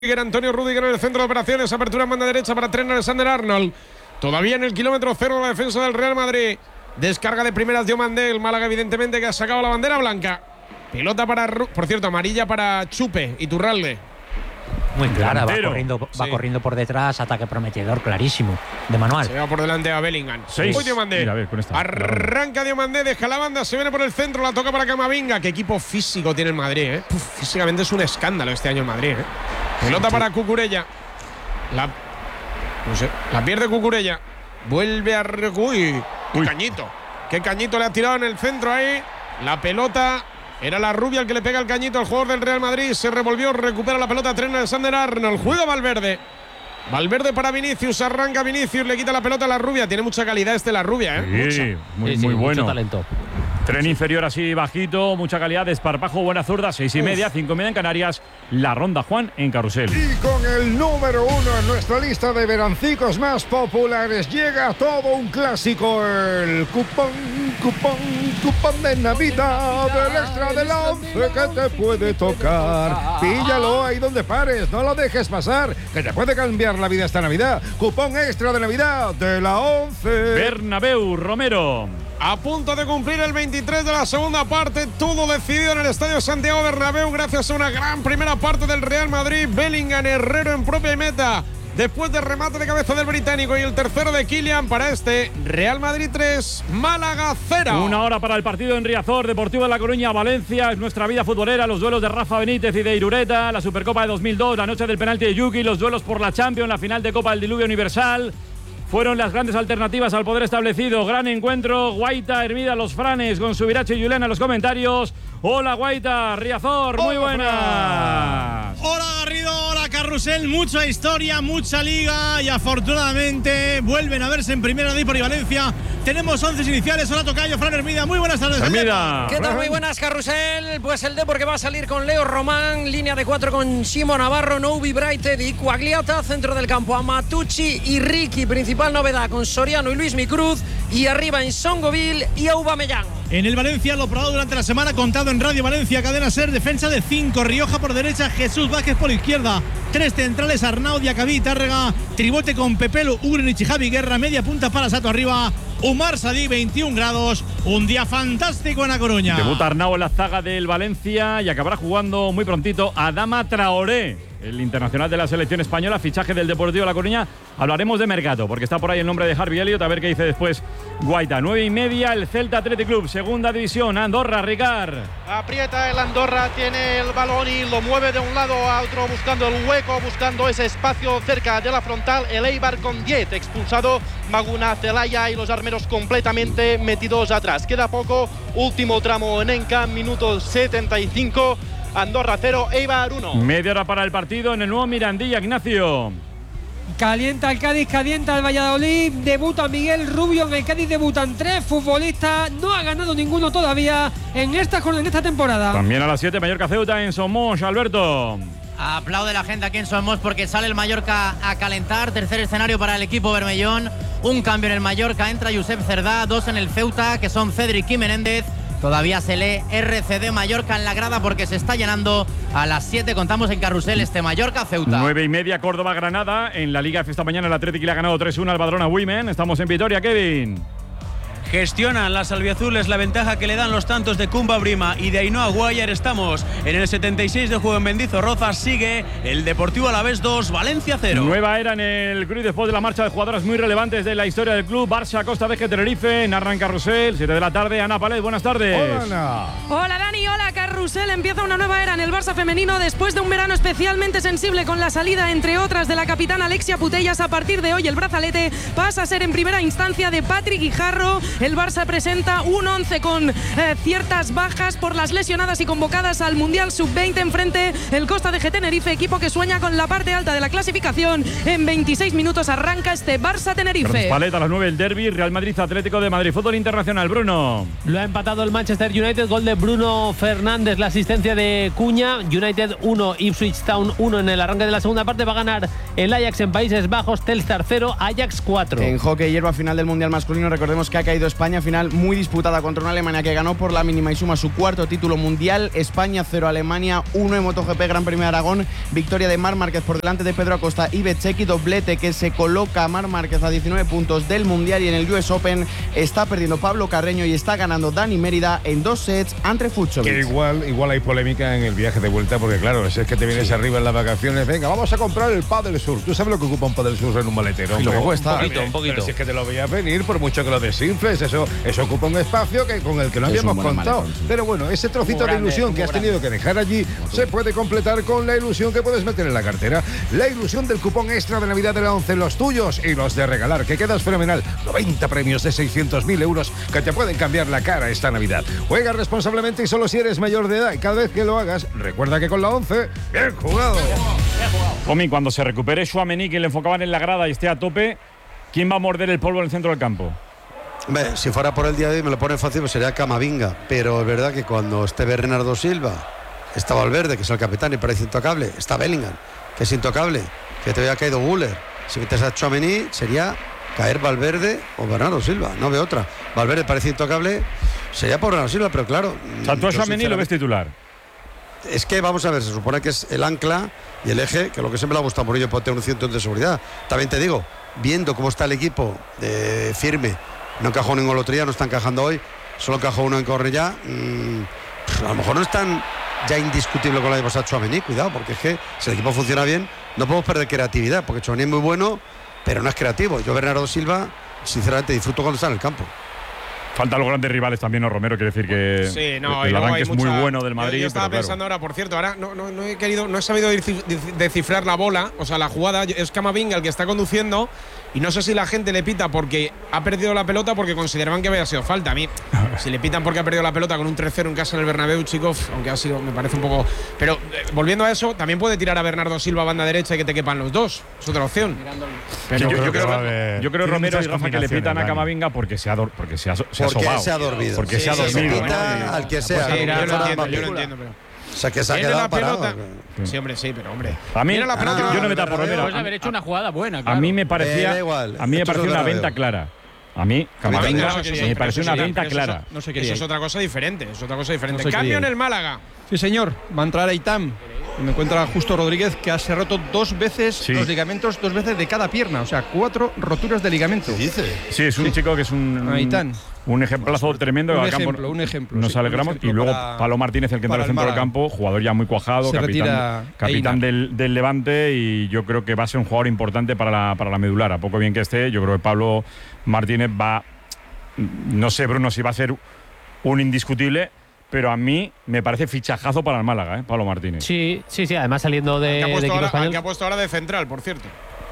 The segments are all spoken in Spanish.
Antonio Rüdiger en el centro de operaciones, apertura en banda derecha para Trent Alexander-Arnold. Todavía en el kilómetro cero la defensa del Real Madrid. Descarga de primeras Diomandé, el Málaga evidentemente que ha sacado la bandera blanca. Pelota para, por cierto, amarilla para Chupe, Iturralde. Muy clara, va corriendo por detrás, ataque prometedor, clarísimo, de manual. Se va por delante a Bellingham. Diomandé. Mira, a ver, con esta. Arranca Diomandé, deja la banda, se viene por el centro, la toca para Camavinga. Qué equipo físico tiene el Madrid, ¿eh? Físicamente es un escándalo este año el Madrid, ¿eh? Pelota para Cucurella. La pierde Cucurella. Vuelve a… ¡Uy! ¡Qué cañito le ha tirado en el centro ahí! La pelota… Era la rubia el que le pega el cañito al jugador del Real Madrid. Se revolvió, recupera la pelota Trent Alexander-Arnold. Juega Valverde. Valverde para Vinicius. Arranca Vinicius, le quita la pelota a la rubia. Tiene mucha calidad la rubia, ¿eh? Sí, muy bueno. Mucho talento. Tren inferior así bajito, mucha calidad, desparpajo, buena zurda, 6:30, 5:30 en Canarias. La ronda Juan en Carrusel. Y con el número 1 en nuestra lista de verancicos más populares llega todo un clásico, el cupón de Navidad del Extra del 11 que te puede tocar. Píllalo ahí donde pares, no lo dejes pasar, que te puede cambiar la vida esta Navidad. Cupón extra de Navidad de la 11. Bernabéu, Romero. A punto de cumplir el 23 de la segunda parte, todo decidido en el Estadio Santiago Bernabéu gracias a una gran primera parte del Real Madrid. Bellingham, Herrero en propia meta, después de remate de cabeza del británico y el tercero de Kylian para este Real Madrid 3, Málaga 0. 1 hora para el partido en Riazor, Deportivo de La Coruña, Valencia. Es nuestra vida futbolera, los duelos de Rafa Benítez y de Irureta, la Supercopa de 2002, la noche del penalti de Yuki, los duelos por la Champions, la final de Copa del Diluvio Universal. Fueron las grandes alternativas al poder establecido. Gran encuentro. Guaita, Hermida, Los Franes, con Subirache y Julián en los comentarios. Hola, Guaita, Riazor, muy buenas. Hola, Garrido, hola, Carrusel. Mucha historia, mucha liga y afortunadamente vuelven a verse en Primera División y Valencia. Tenemos 11 iniciales. Hola, tocayo, Fran Hermida. Muy buenas tardes. Hermida. ¿Qué tal? Muy buenas, Carrusel. Pues el Depor que va a salir con Leo Román, línea de 4 con Simo Navarro, Noubi, Brighted y Quagliata, centro del campo Amatucci y Ricky, principal novedad con Soriano y Luis Micruz, y arriba en Songoville y Aubameyang. En el Valencia, lo probado durante la semana, contado en Radio Valencia, Cadena Ser, defensa de 5, Rioja por derecha, Jesús Vázquez por izquierda, 3 centrales, Arnau, Diacabí, Tárrega, tribote con Pepelu, Ugrenic y Javi Guerra, media punta para Sato arriba, Umar Sadí, 21 grados, un día fantástico en A Coruña. Debuta Arnau en la zaga del Valencia y acabará jugando muy prontito Adama Traoré, el internacional de la selección española, fichaje del Deportivo de La Coruña. Hablaremos de mercado, porque está por ahí el nombre de Harvey Elliott, a ver qué dice después Guaita. 9:30, el Celta Athletic Club, segunda división, Andorra, Ricard. Aprieta el Andorra, tiene el balón y lo mueve de un lado a otro, buscando el hueco, buscando ese espacio cerca de la frontal. El Eibar con 10, expulsado Maguna, Celaya y los armeros completamente metidos atrás. Queda poco, último tramo en Enca, minuto 75. Andorra 0, Eibar 1. Media hora para el partido en el nuevo Mirandilla, Ignacio. Calienta el Cádiz, calienta el Valladolid, debuta Miguel Rubio, en el Cádiz debutan 3 futbolistas, no ha ganado ninguno todavía en esta temporada. También a las 7, Mallorca Ceuta en Somos, Alberto. Aplaude la gente aquí en Somos porque sale el Mallorca a calentar. Tercer escenario para el equipo bermellón. Un cambio en el Mallorca, entra Josep Cerdá, 2 en el Ceuta, que son Cedric y Menéndez. Todavía se lee RCD Mallorca en la grada porque se está llenando. A las 7 contamos en Carrusel este Mallorca-Ceuta. 9:30, Córdoba-Granada. En la Liga esta mañana el Atlético le ha ganado 3-1 al Badalona Women. Estamos en Vitoria, Kevin. Gestionan las albiazules la ventaja que le dan los tantos de Kumba Brima y de Ainhoa Guayar. Estamos en el 76 de juego en Mendizorroza. Sigue el Deportivo Alavés 2, Valencia 0. Nueva era en el club después de la marcha de jugadoras muy relevantes de la historia del club. Barça, Costa Veje, Tenerife, narra en Carrusel, 7 de la tarde. Ana Palet, buenas tardes. Hola, Ana. Hola, Dani, hola, Carrusel. Empieza una nueva era en el Barça femenino después de un verano especialmente sensible con la salida, entre otras, de la capitana Alexia Putellas. A partir de hoy el brazalete pasa a ser en primera instancia de Patrick Guijarro. El Barça presenta un 11 con ciertas bajas por las lesionadas y convocadas al Mundial Sub-20. Enfrente el Costa de Tenerife, equipo que sueña con la parte alta de la clasificación. En 26 minutos arranca este Barça-Tenerife. Paleta a las 9 el derbi, Real Madrid Atlético de Madrid. Fútbol internacional, Bruno. Lo ha empatado el Manchester United, gol de Bruno Fernández Fernández, la asistencia de Cuña. United 1, Ipswich Town 1 en el arranque de la segunda parte. Va a ganar el Ajax en Países Bajos, Telstar 0, Ajax 4. En hockey hierba, final del Mundial masculino, recordemos que ha caído España, final muy disputada contra una Alemania que ganó por la mínima y suma su cuarto título mundial. España 0, Alemania 1 en MotoGP Gran Premio de Aragón. Victoria de Marc Márquez por delante de Pedro Acosta y Bezzecchi, doblete que se coloca a Marc Márquez a 19 puntos del mundial. Y en el US Open está perdiendo Pablo Carreño y está ganando Dani Mérida en 2 sets ante Fucsovic. Que igual hay polémica en el viaje de vuelta, porque claro, es que te vienes arriba en las vacaciones, venga, vamos a comprar el Padel Sur. ¿Tú sabes lo que ocupa un Padel Sur en un maletero? Y lo que cuesta. Un poquito. Pero si es que te lo veías venir, por mucho que lo desinfles, eso ocupa un espacio con el que no habíamos contado. Pero bueno, ese trocito de ilusión que has tenido que dejar allí se puede completar con la ilusión que puedes meter en la cartera. La ilusión del cupón extra de Navidad de la 11, los tuyos y los de regalar, que quedas fenomenal. 90 premios de 600.000 euros que te pueden cambiar la cara esta Navidad. Juega responsablemente y solo si eres mayor de edad. Y cada vez que lo hagas, recuerda que con la 11, bien jugado. Omi, cuando se recupere Tchouaméni, que le enfocaban en la grada y esté a tope, ¿quién va a morder el polvo en el centro del campo? Hombre, si fuera por el día de hoy me lo pone fácil, pues sería Camavinga. Pero es verdad que cuando esté Bernardo Silva, está Valverde, que es el capitán y parece intocable, está Bellingham, que es intocable, que te había caído Güler. Si metes a Tchouaméni, sería caer Valverde o Bernardo Silva, no veo otra. Valverde parece intocable, sería por Bernardo Silva, pero claro. O sea, tú a Tchouaméni lo ves titular. Es que vamos a ver, se supone que es el ancla y el eje, que lo que siempre le ha gustado a Murillo puede tener un cinturón de seguridad. También te digo, viendo cómo está el equipo de firme, no encajó ningún otro día, no está encajando hoy, solo encajó uno en Cornellá. A lo mejor no es tan ya indiscutible con la de pasar Tchouaméni, cuidado, porque es que si el equipo funciona bien, no podemos perder creatividad, porque Tchouaméni es muy bueno, pero no es creativo. Yo, Bernardo Silva, sinceramente disfruto cuando está en el campo. Faltan los grandes rivales también, ¿no, Romero? Quiere decir que sí, no, el arranque hay es muy bueno del Madrid. Yo estaba pensando ahora, por cierto, ahora no he sabido descifrar la bola, o sea, la jugada. Es Camavinga el que está conduciendo y no sé si la gente le pita porque ha perdido la pelota porque consideraban que había sido falta. A mí, si le pitan porque ha perdido la pelota con un 3-0 en casa en el Bernabéu, chicos, aunque ha sido, me parece un poco… Pero volviendo a eso, también puede tirar a Bernardo Silva a banda derecha y que te quepan los dos. Es otra opción. Pero yo creo Romero y Rafa, que le pitan a Camavinga porque se ha sobado. Se ha dormido. Porque se ha dormido. Al que sea. Yo lo entiendo, pero… O sea, que se ha quedado parado. Sí, hombre, sí, pero hombre. A mí, mira la pelota, yo no me tapo, Romero. Puedes haber hecho una jugada buena, claro. A mí me parecía, una venta clara. A mí, Camavinga, me pareció una venta clara. No sé qué. Eso es otra cosa diferente. Cambio en el Málaga. Sí, señor. Va a entrar Eitam. Me encuentra Justo Rodríguez, que se ha roto 2 veces los ligamentos, 2 veces de cada pierna. O sea, 4 roturas de ligamento. ¿Qué dice? Sí, es un chico que es un ejemplazo tremendo. Un ejemplo. Nos alegramos. Y luego Pablo Martínez, el que entra al centro del campo, jugador ya muy cuajado, capitán del Levante, y yo creo que va a ser un jugador importante para la medular. A poco bien que esté, yo creo que Pablo Martínez va… No sé, Bruno, si va a ser un indiscutible, pero a mí me parece fichajazo para el Málaga, Pablo Martínez. Sí, además saliendo de equipo español. Que ha puesto ahora de central, por cierto.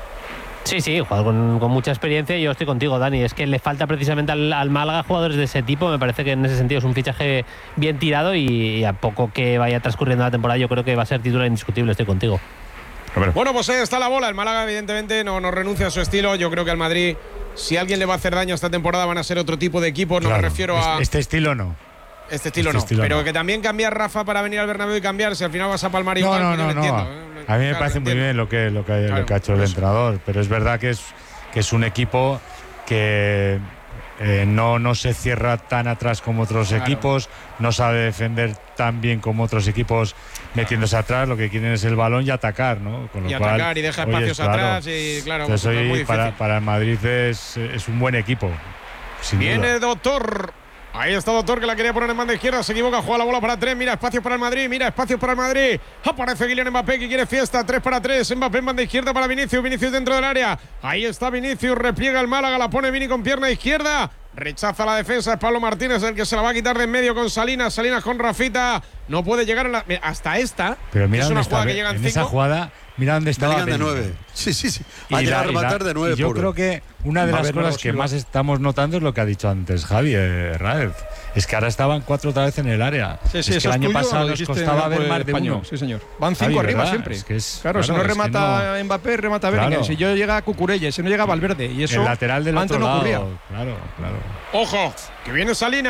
Sí, jugador con mucha experiencia. Yo estoy contigo, Dani. Es que le falta precisamente al Málaga jugadores de ese tipo. Me parece que en ese sentido es un fichaje bien tirado y a poco que vaya transcurriendo la temporada yo creo que va a ser titular indiscutible. Estoy contigo. Bueno, pues ahí está la bola. El Málaga evidentemente no renuncia a su estilo. Yo creo que al Madrid, si alguien le va a hacer daño esta temporada, van a ser otro tipo de equipo. No me refiero a… Este estilo no. Este estilo pero que también cambiar Rafa para venir al Bernabéu y cambiarse, al final vas a palmar igual. No. A mí me parece muy bien lo que ha hecho el entrenador, pero es verdad que es un equipo que no se cierra tan atrás como otros equipos, no sabe defender tan bien como otros equipos metiéndose atrás. Lo que quieren es el balón y atacar, ¿no? Con lo cual, atacar y deja espacios atrás y claro. Entonces hoy para el Madrid es un buen equipo. Viene Doctor. Ahí está Doctor, que la quería poner en banda izquierda. Se equivoca, juega la bola para 3. Mira, espacio para el Madrid. Aparece Kylian Mbappé, que quiere fiesta. 3 para 3. Mbappé en banda izquierda para Vinicius. Vinicius dentro del área. Ahí está Vinicius. Repliega el Málaga. La pone Vini con pierna izquierda. Rechaza la defensa. Es Pablo Martínez el que se la va a quitar de en medio con Salinas. Salinas con Rafita. No puede llegar hasta esta. Pero mira, es una jugada que llega en 5. Esa jugada, mira dónde estaba de 9. Sí. A llegar a rematar de 9. Yo creo que una de las cosas que más estamos notando es lo que ha dicho antes Javi Raez. Es que ahora estaban 4 otra vez en el área. Sí, es que el año pasado nos costaba ver más de uno. Sí, señor. Van 5 arriba siempre. Claro, si no remata Mbappé, remata Bellingham. Si yo llega Cucurella, si no llega Valverde. Y eso el lateral del antes otro no ocurría. Claro. Ojo, que viene Salinas.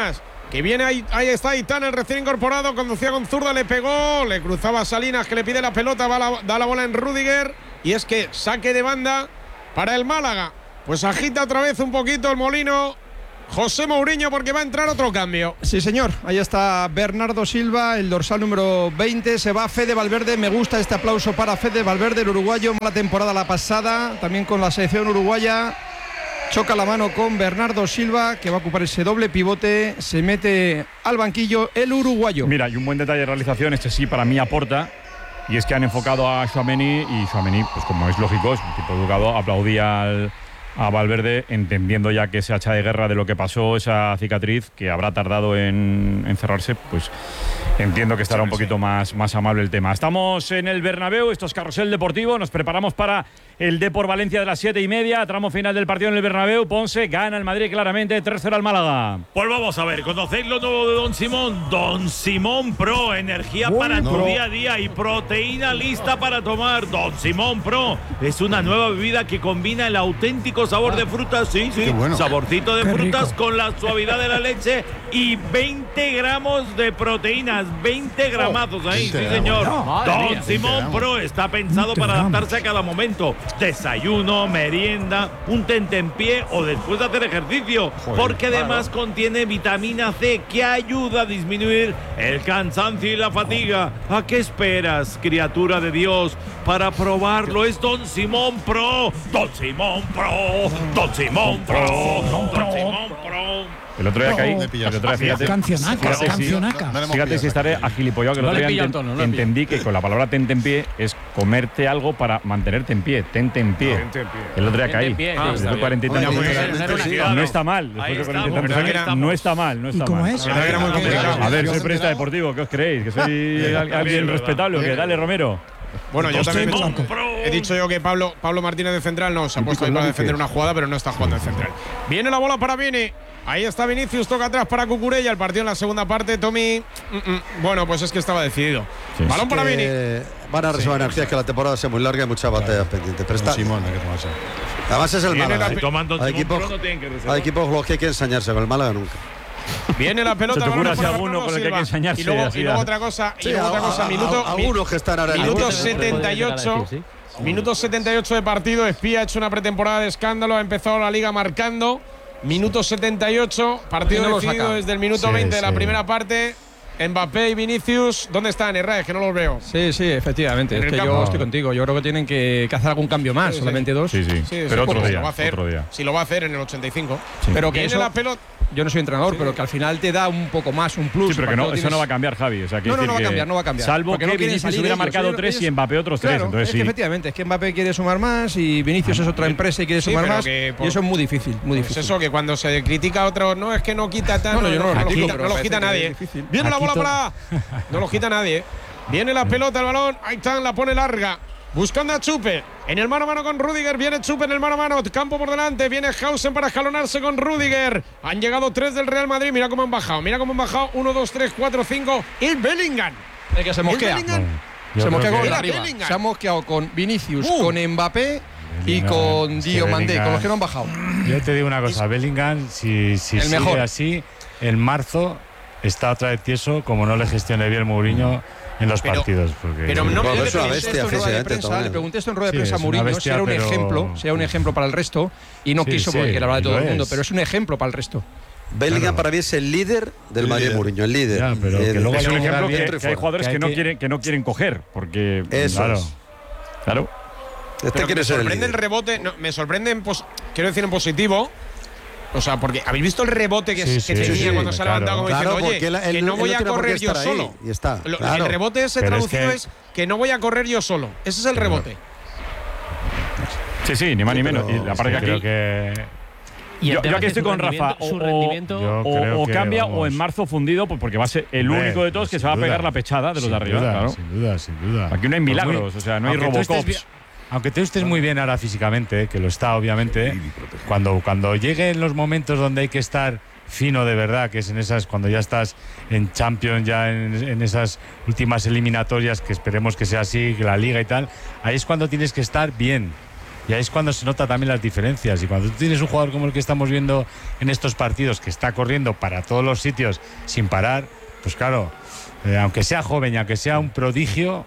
Que viene ahí está Aitán, el recién incorporado, conducía con zurda, le pegó, le cruzaba a Salinas, que le pide la pelota, da la bola en Rüdiger, y es que saque de banda para el Málaga. Pues agita otra vez un poquito el molino José Mourinho, porque va a entrar otro cambio. Sí, señor. Ahí está Bernardo Silva, el dorsal número 20. Se va Fede Valverde. Me gusta este aplauso para Fede Valverde, el uruguayo. Mala temporada la pasada, también con la selección uruguaya. Choca la mano con Bernardo Silva, que va a ocupar ese doble pivote. Se mete al banquillo el uruguayo. Mira, y un buen detalle de realización, este sí para mí aporta. Y es que han enfocado a Tchouaméni, y Tchouaméni, pues como es lógico, es un tipo educado, aplaudía a Valverde, entendiendo ya que ese hacha de guerra de lo que pasó, esa cicatriz que habrá tardado en cerrarse, pues entiendo que estará un poquito más amable el tema. Estamos en el Bernabéu, esto es Carrusel Deportivo, nos preparamos para el Depor Valencia de las 7:30, tramo final del partido en el Bernabéu. Ponce gana el Madrid claramente, 3-0 al Málaga. Pues vamos a ver, conocéis lo nuevo de Don Simón. Don Simón Pro, energía para tu día a día y proteína lista para tomar. Don Simón Pro es una nueva bebida que combina el auténtico sabor de frutas, sí, bueno. Saborcito de frutas con la suavidad de la leche y 20 gramos de proteínas, 20 gramazos ahí, sí señor. Don Simón Pro está pensado para adaptarse a cada momento. Desayuno, merienda, un tentempié o después de hacer ejercicio, porque además contiene vitamina C que ayuda a disminuir el cansancio y la fatiga. ¿A qué esperas, criatura de Dios, para probarlo? Es Don Simón Pro. Don Simón Pro. Don Simón Pro. Don Simón Pro. El otro día caí. Fíjate si estaré agilipollado, que el otro día entendí que con la palabra tentempié es comerte algo para mantenerte en pie. Tente en pie. El otro día caí. Después de 43 años. No está mal. Después de 43 años no está mal. No está mal. A ver, soy periodista deportivo. ¿Qué os creéis? ¿Que soy alguien respetable o qué? Dale, Romero. Bueno, yo también he dicho yo que Pablo Martínez de central no se ha puesto ahí para defender una jugada, pero no está jugando de central. Viene la bola para Vini. Ahí está Vinicius, toca atrás para Cucurella. El partido en la segunda parte, Tommy. Bueno, pues es que estaba decidido. Sí. Balón para Vini. Van a reservar energías, que la temporada sea muy larga y muchas batallas pendientes. Pero está. Además es el Málaga. Hay equipos los que hay que ensañarse, con el Málaga nunca. Viene la pelota. ¿Se te ocurre alguno con el que hay que ensañarse? Y luego otra cosa. Algunos que están ahora en minuto 78. Minuto 78 de partido. Espía ha hecho una pretemporada de escándalo. Ha empezado la liga marcando. Minuto 78. Partido decidido desde el minuto 20 de la primera parte. Mbappé y Vinicius, ¿dónde están, Herrera? Es que no los veo. Sí, efectivamente. Es que yo estoy contigo. Yo creo que tienen que hacer algún cambio más, solamente dos. Sí. Pero otro día. Si lo va a hacer en el 85. Sí. Pero que viene la pelota. Yo no soy entrenador, pero que al final te da un poco más, un plus. Sí, pero que no, eso no va a cambiar, Javi. O sea, no va a cambiar. Salvo que Vinicius hubiera marcado 3 y Mbappé otros 3. Entonces es que efectivamente, es que Mbappé quiere sumar más y Vinicius es otra empresa y quiere sumar más. Y eso es muy difícil. Pues eso, que cuando se critica a otro, no, es que no quita tanto. No lo quita nadie. Viene la bola para. No lo quita nadie. Viene la pelota, el balón. Ahí está, la pone larga. Buscando a Chupe. En el mano a mano con Rüdiger. Viene Chupe en el mano a mano. Campo por delante. Viene Hausen para escalonarse con Rüdiger. Han llegado 3 del Real Madrid. Mira cómo han bajado. 1, 2, 3, 4, 5. Y Bellingham. El que se mosquea. Se ha mosqueado con Vinicius, con Mbappé y con Diomandé, con los que no han bajado. Yo te digo una cosa. Bellingham, si sigue así, en marzo está otra vez tieso, como no le gestione bien Mourinho en los partidos. Pero no es una bestia, le pregunté esto en rueda de prensa a Mourinho si era un ejemplo, un ejemplo para el resto, y no quiso porque era hablar de todo el mundo, pero es un ejemplo para el resto. Bellingham para mí es el líder del Madrid Mourinho, el líder. Ya, pero que luego es un ejemplo que hay jugadores que no quieren coger, porque claro. Me sorprende el rebote, me sorprende, quiero decir en positivo. O sea, porque ¿habéis visto el rebote que tenía cuando se ha levantado como diciendo, oye, que no voy a correr yo solo? Y está, el rebote ese traducido es que no voy a correr yo solo. Ese es el rebote. Sí, ni más ni menos. Y la parte que aquí… Yo aquí estoy con Rafa. O cambia o en marzo fundido, porque va a ser el único de todos que se va a pegar la pechada de los de arriba. Sin duda. Aquí no hay milagros, o sea, no hay Robocops. Aunque tú estés muy bien ahora físicamente, que lo está obviamente, cuando lleguen los momentos donde hay que estar fino de verdad, que es en esas, cuando ya estás en Champions, ya en esas últimas eliminatorias, que esperemos que sea así, la Liga y tal, ahí es cuando tienes que estar bien. Y ahí es cuando se nota también las diferencias. Y cuando tú tienes un jugador como el que estamos viendo en estos partidos, que está corriendo para todos los sitios sin parar, pues claro, aunque sea joven y aunque sea un prodigio,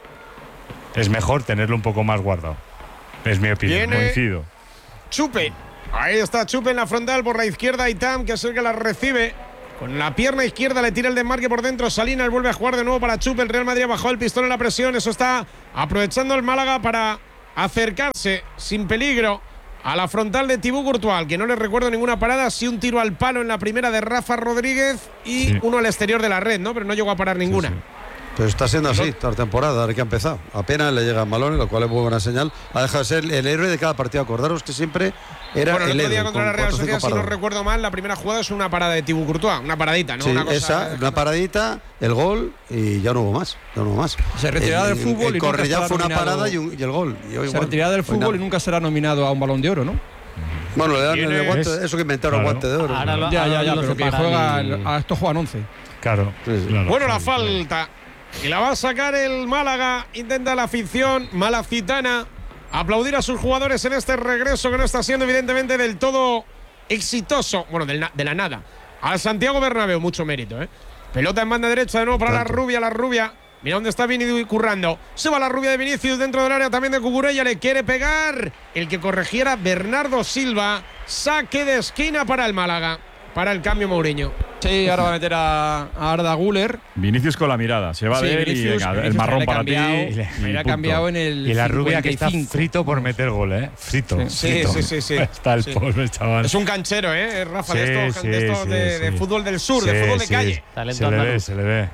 es mejor tenerlo un poco más guardado. Es mi opinión, coincido. Chupe. Ahí está Chupe en la frontal por la izquierda. Aitam, que es el que la recibe. Con la pierna izquierda le tira el desmarque por dentro. Salinas vuelve a jugar de nuevo para Chupe. El Real Madrid ha bajado el pistón en la presión. Eso está aprovechando el Málaga para acercarse sin peligro a la frontal de Thibaut Courtois, que no le recuerdo ninguna parada. Sí, un tiro al palo en la primera de Rafa Rodríguez y uno al exterior de la red, ¿no? Pero no llegó a parar ninguna. Pero está siendo así toda la temporada, desde que ha empezado. Apenas le llegan balones, lo cual es muy buena señal. Ha dejado de ser el héroe de cada partido. Acordaros que siempre era el héroe. día contra la Real Sociedad, si no recuerdo mal, la primera jugada es una parada de Thibaut Courtois, una paradita, ¿no? Sí, una cosa, una paradita, el gol y ya no hubo más. Se retirará del fútbol y Correia fue una parada y el gol. Se retirará del fútbol y nunca será nominado a un Balón de Oro, ¿no? Bueno, le dan el guante, eso que inventaron el guante de oro. Ya, pero que juega, estos juegan 11. Claro. Bueno, la falta. Y la va a sacar el Málaga. Intenta la afición malacitana aplaudir a sus jugadores en este regreso que no está siendo evidentemente del todo exitoso. Bueno, de la nada. Al Santiago Bernabéu, mucho mérito, ¿eh? Pelota en banda derecha de nuevo para la rubia. Mira dónde está Vini currando. Se va la rubia de Vinicius dentro del área también de Cucurella. Le quiere pegar. El que corrigiera Bernardo Silva. Saque de esquina para el Málaga. Para el cambio Mourinho. Sí, ahora va a meter a Arda Güler. Vinicius con la mirada. Se va de él y venga, el marrón para ti. Me ha cambiado en el. Y la rubia 55. Que está frito por meter gol, ¿eh? Frito. Sí. Está el pobre chaval. Es un canchero, Rafa, de estos de fútbol del sur, de fútbol de calle. Talento andaluz. Se le ve.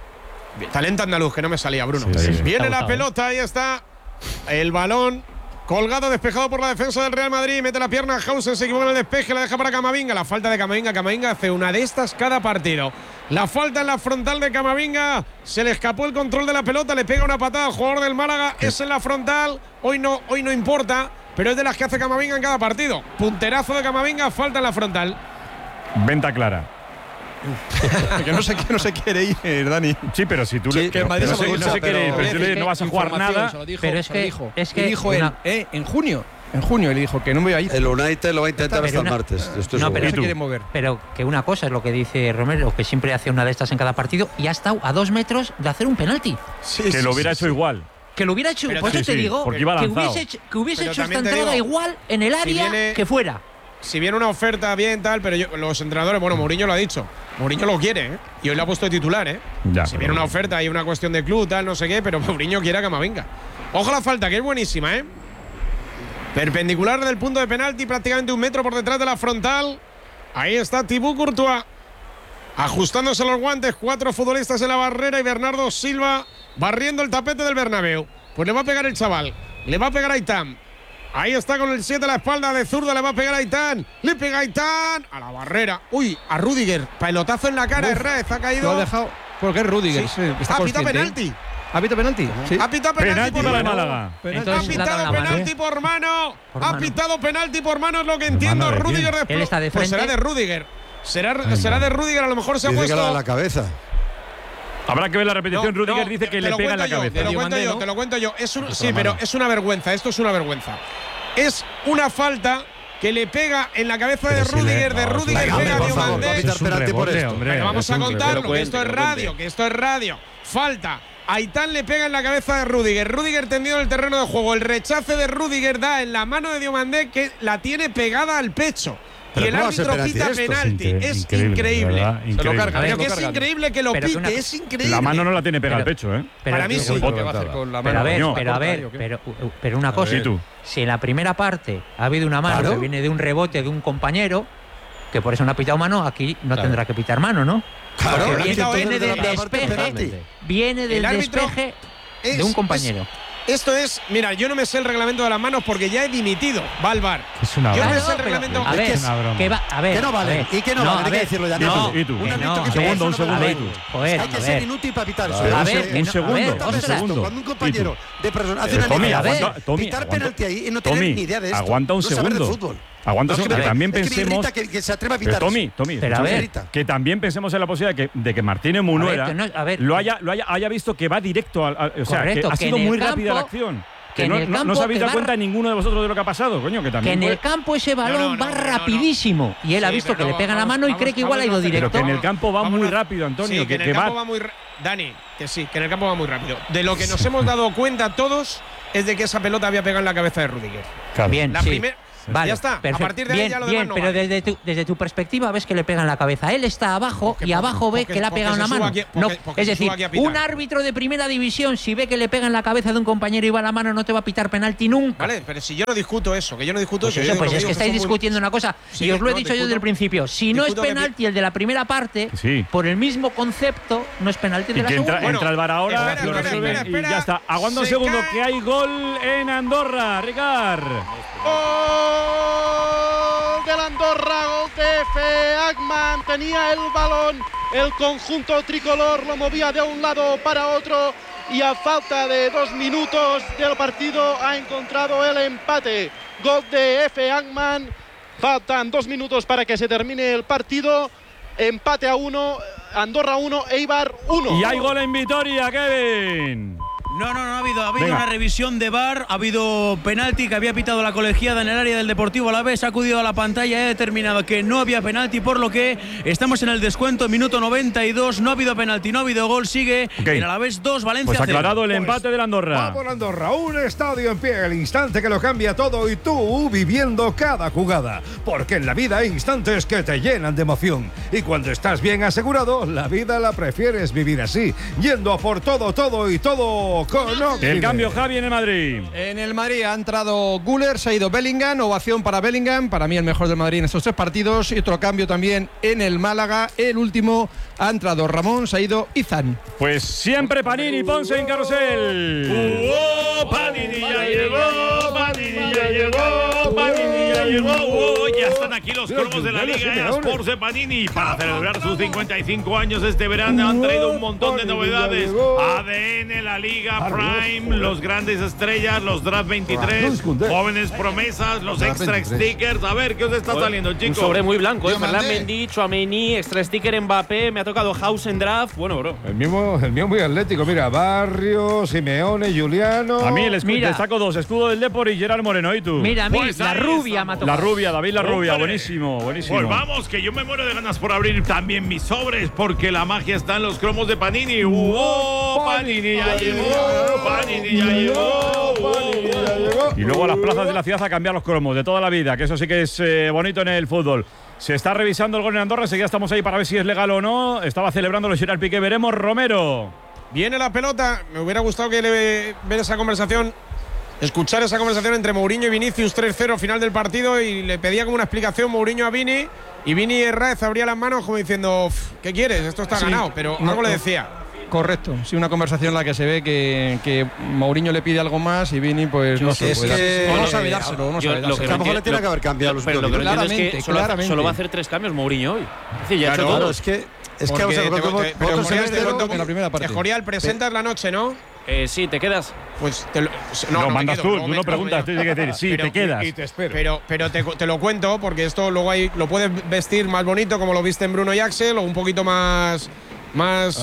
Talento andaluz, que no me salía, Bruno. Sí. Viene la pelota, ahí está. El balón colgado, despejado por la defensa del Real Madrid. Mete la pierna Hausen, se equivoca en el despeje, la deja para Camavinga. La falta de Camavinga. Camavinga hace una de estas cada partido. La falta en la frontal de Camavinga. Se le escapó el control de la pelota, le pega una patada al jugador del Málaga. Es en la frontal. Hoy no importa, pero es de las que hace Camavinga en cada partido. Punterazo de Camavinga, falta en la frontal. Venta clara. Que no se quiere ir, Dani. Sí, pero si tú que el Madrid no se quiere ir, pero no vas a jugar nada. Pero es que dijo él, en junio él dijo que no me iba a ir. El United lo va a intentar hasta el martes. No, pero se quiere mover. Pero que una cosa es lo que dice Romero, que siempre hace una de estas en cada partido y ha estado a 2 metros de hacer un penalti. Que lo hubiera hecho igual. Que lo hubiera hecho, por eso te digo, que hubiese hecho esta entrada igual en el área que fuera. Si viene una oferta bien, tal, pero los entrenadores, bueno, Mourinho lo ha dicho. Mourinho lo quiere, Y hoy lo ha puesto de titular, Ya, si viene una oferta y una cuestión de club, tal, no sé qué, pero Mourinho quiere a Camavinga. Ojo la falta, que es buenísima, Perpendicular del punto de penalti, prácticamente 1 metro por detrás de la frontal. Ahí está Thibaut Courtois. Ajustándose los guantes, 4 futbolistas en la barrera y Bernardo Silva barriendo el tapete del Bernabéu. Pues le va a pegar el chaval. Le va a pegar a Aitam. Ahí está con el 7 a la espalda de zurda, le va a pegar a Aitán. Le pega a Aitán a la barrera. Uy, a Rudiger. Pelotazo en la cara de Rez. Ha caído. Lo ha dejado. Porque es Rudiger. Sí. Ha pitado penalti. ¿Ha pitado penalti? Sí. Ha pitado penalti por mano. Málaga. Ha pitado penalti por mano. Ha pitado penalti por mano, es lo que entiendo. Rudiger después. Él está de frente. Pues será de Rudiger. Será de Rudiger, a lo mejor se ha puesto. puesto. Que la cabeza. Habrá que ver la repetición. Rudiger dice que le pega en la cabeza. Te lo cuento yo. Sí, pero es una vergüenza. Esto es una vergüenza. Es una falta que le pega en la cabeza de Rudiger. De Rudiger pega a Diomandé. Vamos a contarlo, que esto es radio. Falta. Aitán le pega en la cabeza de Rudiger. Rudiger tendido en el terreno de juego. El rechace de Rudiger da en la mano de Diomandé, que la tiene pegada al pecho. Y el árbitro pita penalti. Es increíble. Pero que es increíble que lo pite. Es increíble. La mano no la tiene pegada al pecho, Para mí sí. Pero una cosa. Si en la primera parte ha habido una mano que viene de un rebote de un compañero, que por eso no ha pitado mano, aquí no tendrá que pitar mano, ¿no? Claro, viene del despeje. Viene del despeje de un compañero. Esto es, mira, yo no me sé el reglamento de las manos porque ya he dimitido. Va al VAR. Es una broma. Yo no me sé el reglamento. A ver, que no vale. ¿Y qué no vale? Hay que decirlo ya. ¿Y tú? Un segundo. Hay que ser inútil para pitar eso. Un segundo. Cuando un compañero de persona hace una iniciativa, pitar penalti ahí y no tener ni idea de esto. Aguanta un segundo. Aguanta un segundo, que también pensemos. Que se atreva a pitar. Tommy, que también pensemos en la posibilidad de que Martínez Munuera lo haya visto que va directo al. O sea, que ha sido muy rápida la acción. Que en el campo, no os habéis que dado cuenta ninguno de vosotros de lo que ha pasado, coño, que que también. en el campo ese balón va rapidísimo. Y él ha visto que le pegan la mano y cree que igual ha ido directo. Pero que en el campo va muy rápido, Antonio. Sí, que en el campo va muy Dani, que sí, que en el campo va muy rápido. De lo que nos hemos dado cuenta todos es de que esa pelota había pegado en la cabeza de Rudiger. Claro. Bien, La sí. primera. Vale, ya está. perfecto. A partir de ahí bien, ya lo bien, demás no pero vale. desde tu perspectiva ves que le pegan la cabeza. Él está abajo y abajo ve que le ha pegado en la mano. Es decir, un árbitro de primera división, si ve que le pegan la cabeza de un compañero y va a la mano, no te va a pitar penalti nunca. Vale, pero si yo no discuto eso, que yo no discuto Pues eso. eso, pues es que estáis discutiendo una cosa. Sí, y os lo he no, dicho yo desde el principio. Si no es penalti el de la primera parte, por el mismo concepto, no es penalti de Y la que segunda. entra el VAR ahora, lo resuelven y ya está. Aguanta un segundo, que hay gol en Andorra, Ricard. Del Andorra, gol de Efe Agman, tenía el balón, el conjunto tricolor lo movía de un lado para otro y a falta de 2 minutos del partido ha encontrado el empate. Gol de Efe Agman, faltan 2 minutos para que se termine el partido, empate a 1, Andorra 1, Eibar 1. Y hay gol en Vitoria, Kevin. No ha habido una revisión de VAR, ha habido penalti que había pitado la colegiada en el área del Deportivo Alavés, ha acudido a la pantalla y ha determinado que no había penalti, por lo que estamos en el descuento, minuto 92, no ha habido penalti, no ha habido gol, sigue en Alavés 2, Valencia 0. Pues aclarado el empate del Andorra. Vamos Andorra, un estadio en pie, el instante que lo cambia todo y tú viviendo cada jugada. Porque en la vida hay instantes que te llenan de emoción. Y cuando estás bien asegurado, la vida la prefieres vivir así, yendo a por todo y todo con Occident. El cambio, Javi, en el Madrid. En el Madrid ha entrado Güler, se ha ido Bellingham, ovación para Bellingham, para mí el mejor del Madrid en estos 3 partidos. Y otro cambio también en el Málaga, el último ha entrado Ramón, se ha ido Izan. Pues siempre Panini, Ponce en carrusel. Panini ya llegó, Panini ya llegó, Panini ya llegó. Ya están aquí los cromos de la Liga Sports de Panini para celebrar sus 55 años este verano. Han traído un montón de novedades. ADN, la Liga Prime, los grandes estrellas, los Draft 23, jóvenes promesas, los extra stickers. A ver, ¿qué os está saliendo, chicos? Un sobre muy blanco, Ferland Mendy, Tchouaméni, extra sticker Mbappé, me ha tocado House en Draft. Bueno, bro. El mío muy atlético, mira, Barrio, Simeone, Juliano. A mí le saco 2, escudo del Depor y Gerard Moreno, ¿y tú? Mira, a mí, Pues la rubia me ha tocado. La rubia, David la rubia, Hombre. buenísimo. Pues vamos, que yo me muero de ganas por abrir también mis sobres, porque la magia está en los cromos de Panini. Panini ya llegó, Panini ya llegó. Y luego a las plazas de la ciudad a cambiar los cromos de toda la vida, que eso sí que es bonito en el fútbol. Se está revisando el gol en Andorra, enseguida estamos ahí para ver si es legal o no. Estaba celebrándolo Gerard Piqué, veremos. Romero. Viene la pelota, me hubiera gustado ver esa conversación, escuchar esa conversación entre Mourinho y Vinicius 3-0 final del partido, y le pedía como una explicación Mourinho a Vini, y Vini Herráez abría las manos como diciendo, ¿qué quieres? Esto está ganado, pero algo le decía. Correcto, sí, una conversación en la que se ve que Mourinho le pide algo más y Vini pues no sé, no sabe dárselo, no sabe dárselo. A lo mejor le tiene que haber cambiado los Pero lo que no entiendo es que claramente. solo va a hacer 3 cambios Mourinho hoy. Es decir, ya ha hecho Claro, todo. es que vamos a ver, pero en la primera parte. Jorial, presentas la noche, ¿no? Sí, ¿te quedas? Pues No, me mandas quedo, tú no preguntas, tienes que decir, sí, te quedas. Y te espero. Pero te lo cuento, porque esto luego lo puedes vestir más bonito, como lo viste en Bruno y Axel, o un poquito más menos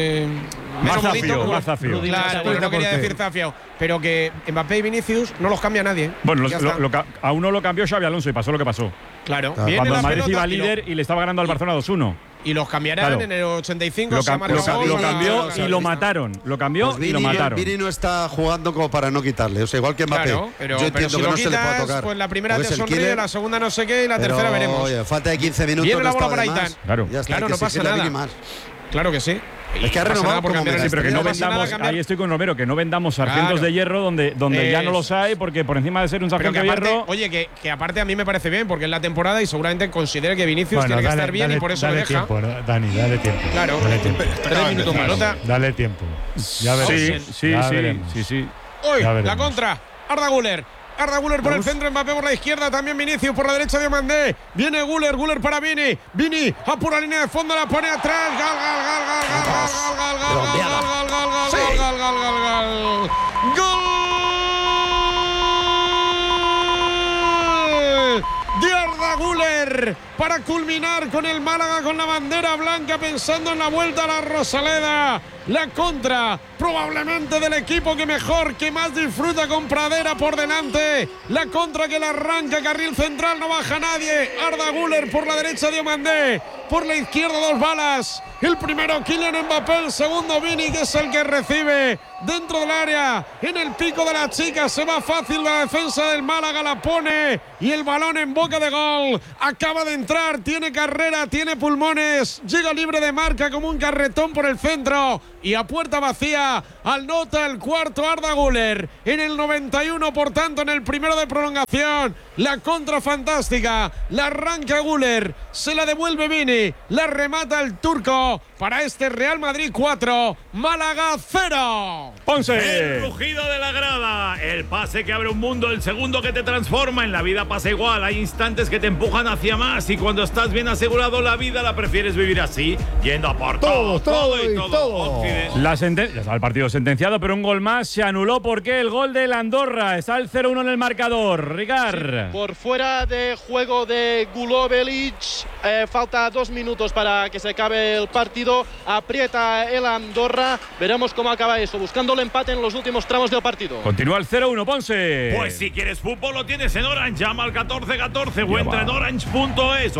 bonito, más zafio. Claro, bueno, no quería decir zafio, pero que Mbappé y Vinicius no los cambia nadie. Bueno, a uno lo cambió Xabi Alonso y pasó lo que pasó. Claro. Cuando el Madrid iba líder y le estaba ganando al Barcelona 2-1. Y los cambiarán en el 85. Lo cambió y lo mataron. Lo cambió pues y lo mataron. Vini no está jugando como para no quitarle. O sea, igual que Mbappé. Claro, pero yo entiendo si que lo no quitas, se le puede tocar. pues la primera Porque te es el sonríe, killer, la segunda no sé qué y la tercera veremos. Oye, falta de 15 minutos. Viene la bola está por de Aitán. más. Claro, Ya está, claro, que no se pasa quede nada. Vini más. Claro que sí. Es que ha renovado por cambiar Sí, pero que no vendamos, ahí estoy con Romero, que no vendamos sargentos de hierro donde ya no los hay, porque por encima de ser un sargento de hierro. Oye, que aparte a mí me parece bien, porque es la temporada y seguramente considere que Vinicius tiene que estar bien y por eso le deja. Tiempo, Dani, dale tiempo. Claro, dale tiempo. 3 minutos más. Dale tiempo. Ya veremos. Sí. Hoy, Ya la veremos. contra. Arda Güler por el centro, Mbappé por la izquierda, también Vinicius por la derecha de Mandé. Viene Güler para Vini. Vini a pura línea de fondo, la pone atrás. ¡Gol! De Arda Güler para culminar con el Málaga con la bandera blanca, pensando en la vuelta a la Rosaleda. La contra, probablemente del equipo que mejor, que más disfruta, con Pradera por delante. La contra que la arranca, carril central, no baja nadie. Arda Güler por la derecha, Diomandé. Por la izquierda, Dos Balas. El primero, Kylian Mbappé. El segundo, Vini, que es el que recibe dentro del área. En el pico de la chica, se va fácil la defensa del Málaga, la pone. Y el balón en boca de gol. Acaba de entrar, tiene carrera, tiene pulmones. Llega libre de marca como un carretón por el centro. Y a puerta vacía, anota el cuarto Arda Güler. En el 91, por tanto, en el primero de prolongación. La contra fantástica. La arranca Güler. Se la devuelve Vini. La remata el turco. Para este Real Madrid 4, Málaga 0. El rugido de la grada. El pase que abre un mundo. El segundo que te transforma. En la vida pasa igual. Hay instantes que te empujan hacia más. Y cuando estás bien asegurado, la vida la prefieres vivir así. Yendo a por todo y todo. Ya el partido sentenciado, pero un gol más se anuló porque el gol del Andorra. Está el 0-1 en el marcador. Ricard. Sí, por fuera de juego de Gulobelic. Falta 2 minutos para que se acabe el partido. Aprieta el Andorra. Veremos cómo acaba eso. Buscando el empate en los últimos tramos del partido. Continúa el 0-1, Ponce. Pues si quieres fútbol lo tienes en Orange. Llama al 1414 o entra en orange.es.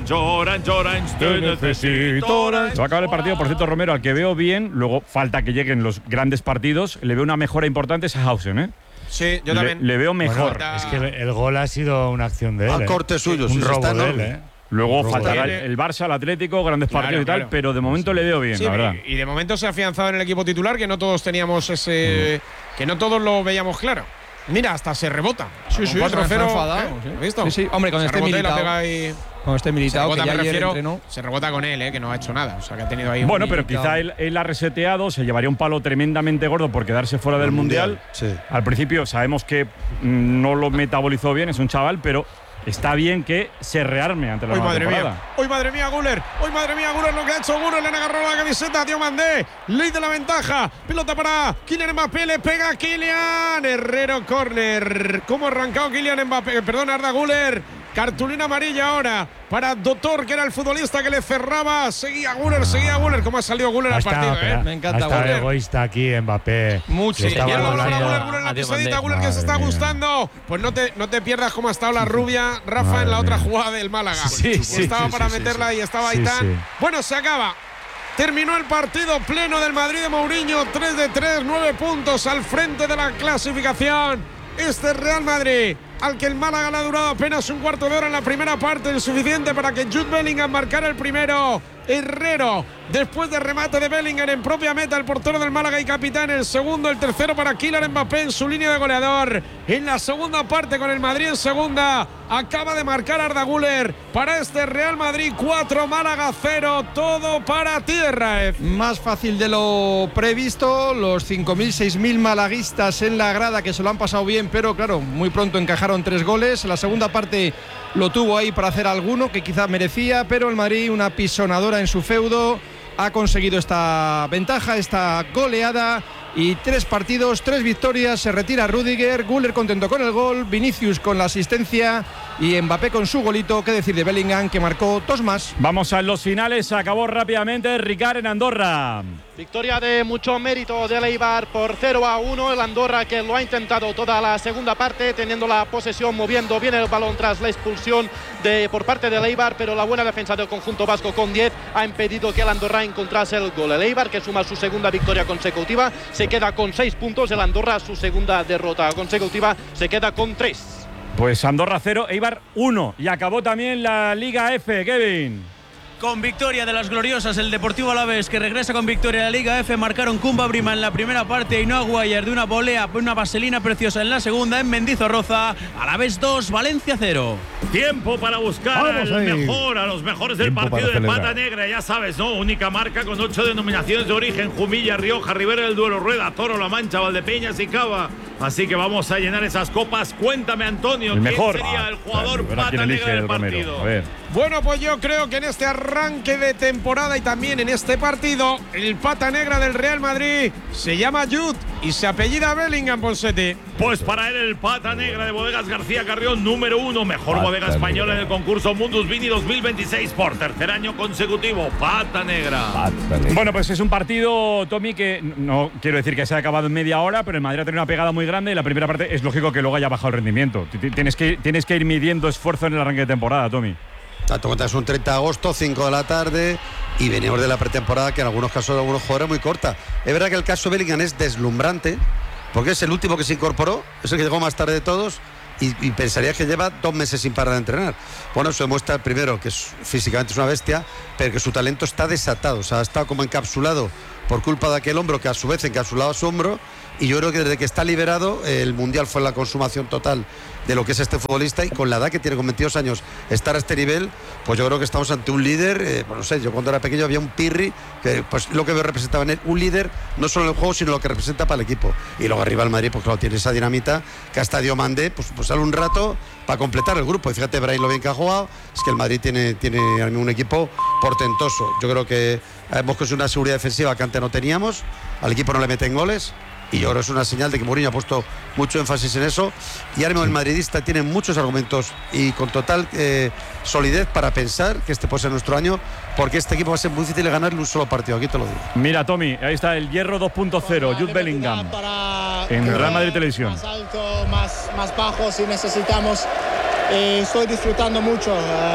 Orange. Te necesito Orange. Va a acabar el partido, por cierto, Romero, al que veo bien. Luego falta que lleguen los grandes partidos. Le veo una mejora importante a Sahausen, ¿eh? Sí, yo también. Le veo mejor. Bueno, es que el gol ha sido una acción de él. A corte suyo, un robo de enorme. él, Luego faltará el Barça, el Atlético, grandes partidos y tal, pero de momento le veo bien, sí, la verdad. Y de momento se ha afianzado en el equipo titular, que no todos teníamos ese. Que no todos lo veíamos claro. Mira, hasta se rebota. Sí, 4-0. ¿Has visto? Sí, hombre, con este Militao. Con este Militao, que ya ayer entrenó. Se rebota con él, que no ha hecho nada. O sea, que ha tenido ahí bueno, pero quizá él ha reseteado, se llevaría un palo tremendamente gordo por quedarse fuera del Mundial. Sí. Al principio sabemos que no lo metabolizó bien, es un chaval, pero está bien que se rearme ante la nueva temporada. Hoy madre mía, Güler. Hoy madre mía, Güler, lo que ha hecho Güler. Le han agarrado la camiseta a Diomandé. Ley de la ventaja. Pelota para Kylian Mbappé. Le pega a Kylian. Herrero, córner. ¿Cómo ha arrancado Kylian Mbappé? Perdón, Arda Güler. Cartulina amarilla ahora para Dotor, que era el futbolista que le cerraba. Seguía Güler. ¿Cómo ha salido Güler al partido? Me encanta Güler. Güler. Egoísta aquí, Mbappé. Mucho. Güler en la pisadita, Güler que se está gustando. Pues no te pierdas cómo ha estado la rubia, Rafa, en la otra jugada del Málaga. Estaba para meterla y estaba Aitán. Bueno, se acaba. Terminó el partido pleno del Madrid de Mourinho. 3-3, 9 puntos al frente de la clasificación. Este Real Madrid, al que el Málaga le ha durado apenas un cuarto de hora en la primera parte, el suficiente para que Jude Bellingham marcara el primero. Herrero, después de remate de Bellingham en propia meta, el portero del Málaga y capitán. El segundo, el tercero para Kylian Mbappé en su línea de goleador. En la segunda parte, con el Madrid en segunda, acaba de marcar Arda Güler para este Real Madrid 4, Málaga 0. Todo para tierra. Más fácil de lo previsto. Los 5.000, 6.000 malaguistas en la grada, que se lo han pasado bien, pero claro, muy pronto encajaron 3 goles. La segunda parte lo tuvo ahí para hacer alguno que quizá merecía, pero el Madrid, una pisonadora en su feudo, ha conseguido esta ventaja, esta goleada, y 3 partidos, 3 victorias. Se retira Rüdiger, Güler contento con el gol, Vinicius con la asistencia y Mbappé con su golito. Qué decir de Bellingham, que marcó 2 más. Vamos a los finales, acabó rápidamente Ricard en Andorra. Victoria de mucho mérito del Eibar por 0-1. El Andorra, que lo ha intentado toda la segunda parte, teniendo la posesión, moviendo bien el balón tras la expulsión por parte del Eibar, pero la buena defensa del conjunto vasco con 10 ha impedido que el Andorra encontrase el gol. El Eibar, que suma su segunda victoria consecutiva, se queda con 6 puntos. El Andorra, su segunda derrota consecutiva, se queda con 3. Pues Andorra 0, Eibar 1. Y acabó también la Liga F, Kevin. Con victoria de las gloriosas, el Deportivo Alavés, que regresa con victoria a la Liga F. Marcaron Kumba Brima en la primera parte y Noah Guayer de una volea, una vaselina preciosa en la segunda en Mendizorroza. Alavés 2, Valencia 0. Tiempo para buscar a los mejores del partido de Pata Negra. Ya sabes, ¿no? Única marca con 8 denominaciones de origen: Jumilla, Rioja, Ribera del Duero, Rueda, Toro, La Mancha, Valdepeñas y Cava. Así que vamos a llenar esas copas. Cuéntame, Antonio, ¿quién sería el jugador Pata Negra del partido? A ver. Bueno, pues yo creo que en este arranque de temporada y también en este partido, el Pata Negra del Real Madrid se llama Jude y se apellida Bellingham, Ponsetti. Pues para él el Pata Negra de Bodegas García Carrión, número 1, mejor bodega española en el concurso Mundus Vini 2026 por tercer año consecutivo. Pata Negra. Bueno, pues es un partido, Tommy, que no quiero decir que se ha acabado en media hora, pero el Madrid ha tenido una pegada muy grande y la primera parte es lógico que luego haya bajado el rendimiento. Tienes que ir midiendo esfuerzo en el arranque de temporada, Tommy. Tanto cuenta es un 30 de agosto, 5 de la tarde, y venimos de la pretemporada que en algunos casos de algunos jugadores muy corta. Es verdad que el caso de Bellingham es deslumbrante, porque es el último que se incorporó, es el que llegó más tarde de todos, y pensaría que lleva 2 meses sin parar de entrenar. Bueno, eso demuestra primero que físicamente es una bestia, pero que su talento está desatado, o sea, ha estado como encapsulado por culpa de aquel hombro que a su vez encapsulaba su hombro, y yo creo que desde que está liberado el Mundial fue la consumación total de lo que es este futbolista, y con la edad que tiene, con 22 años, estar a este nivel, pues yo creo que estamos ante un líder. Pues no sé, yo cuando era pequeño había un Pirri, que pues lo que representaba en él, un líder, no solo en el juego, sino lo que representa para el equipo. Y luego arriba el Madrid, pues claro, tiene esa dinamita, que hasta Diomandé, pues sale un rato para completar el grupo. Y fíjate, Brahim, lo bien que ha jugado, es que el Madrid tiene un equipo portentoso. Yo creo que hemos conseguido una seguridad defensiva que antes no teníamos, al equipo no le meten goles, y yo creo que es una señal de que Mourinho ha puesto mucho énfasis en eso, y ahora mismo el madridista tiene muchos argumentos y con total solidez para pensar que este puede ser nuestro año, porque este equipo va a ser muy difícil de ganar en un solo partido, aquí te lo digo. Mira, Tommy, ahí está el Hierro 2.0, Jude Bellingham, en Real Madrid Televisión. Más alto, más bajo si necesitamos. Estoy disfrutando mucho,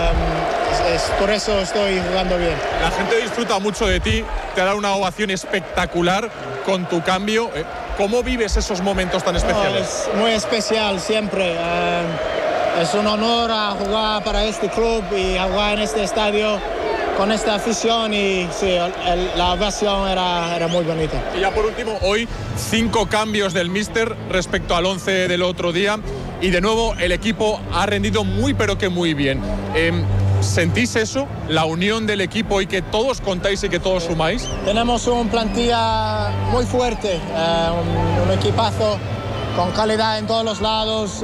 por eso estoy jugando bien. La gente disfruta mucho de ti, te ha dado una ovación espectacular con tu cambio. ¿Cómo vives esos momentos tan especiales? Es muy especial siempre. Es un honor a jugar para este club y a jugar en este estadio con esta afición, y sí, la ovación era muy bonita. Y ya por último, hoy 5 cambios del míster respecto al 11 del otro día, y de nuevo el equipo ha rendido muy pero que muy bien. ¿Sentís eso? ¿La unión del equipo y que todos contáis y que todos sumáis? Tenemos una plantilla muy fuerte, un equipazo con calidad en todos los lados.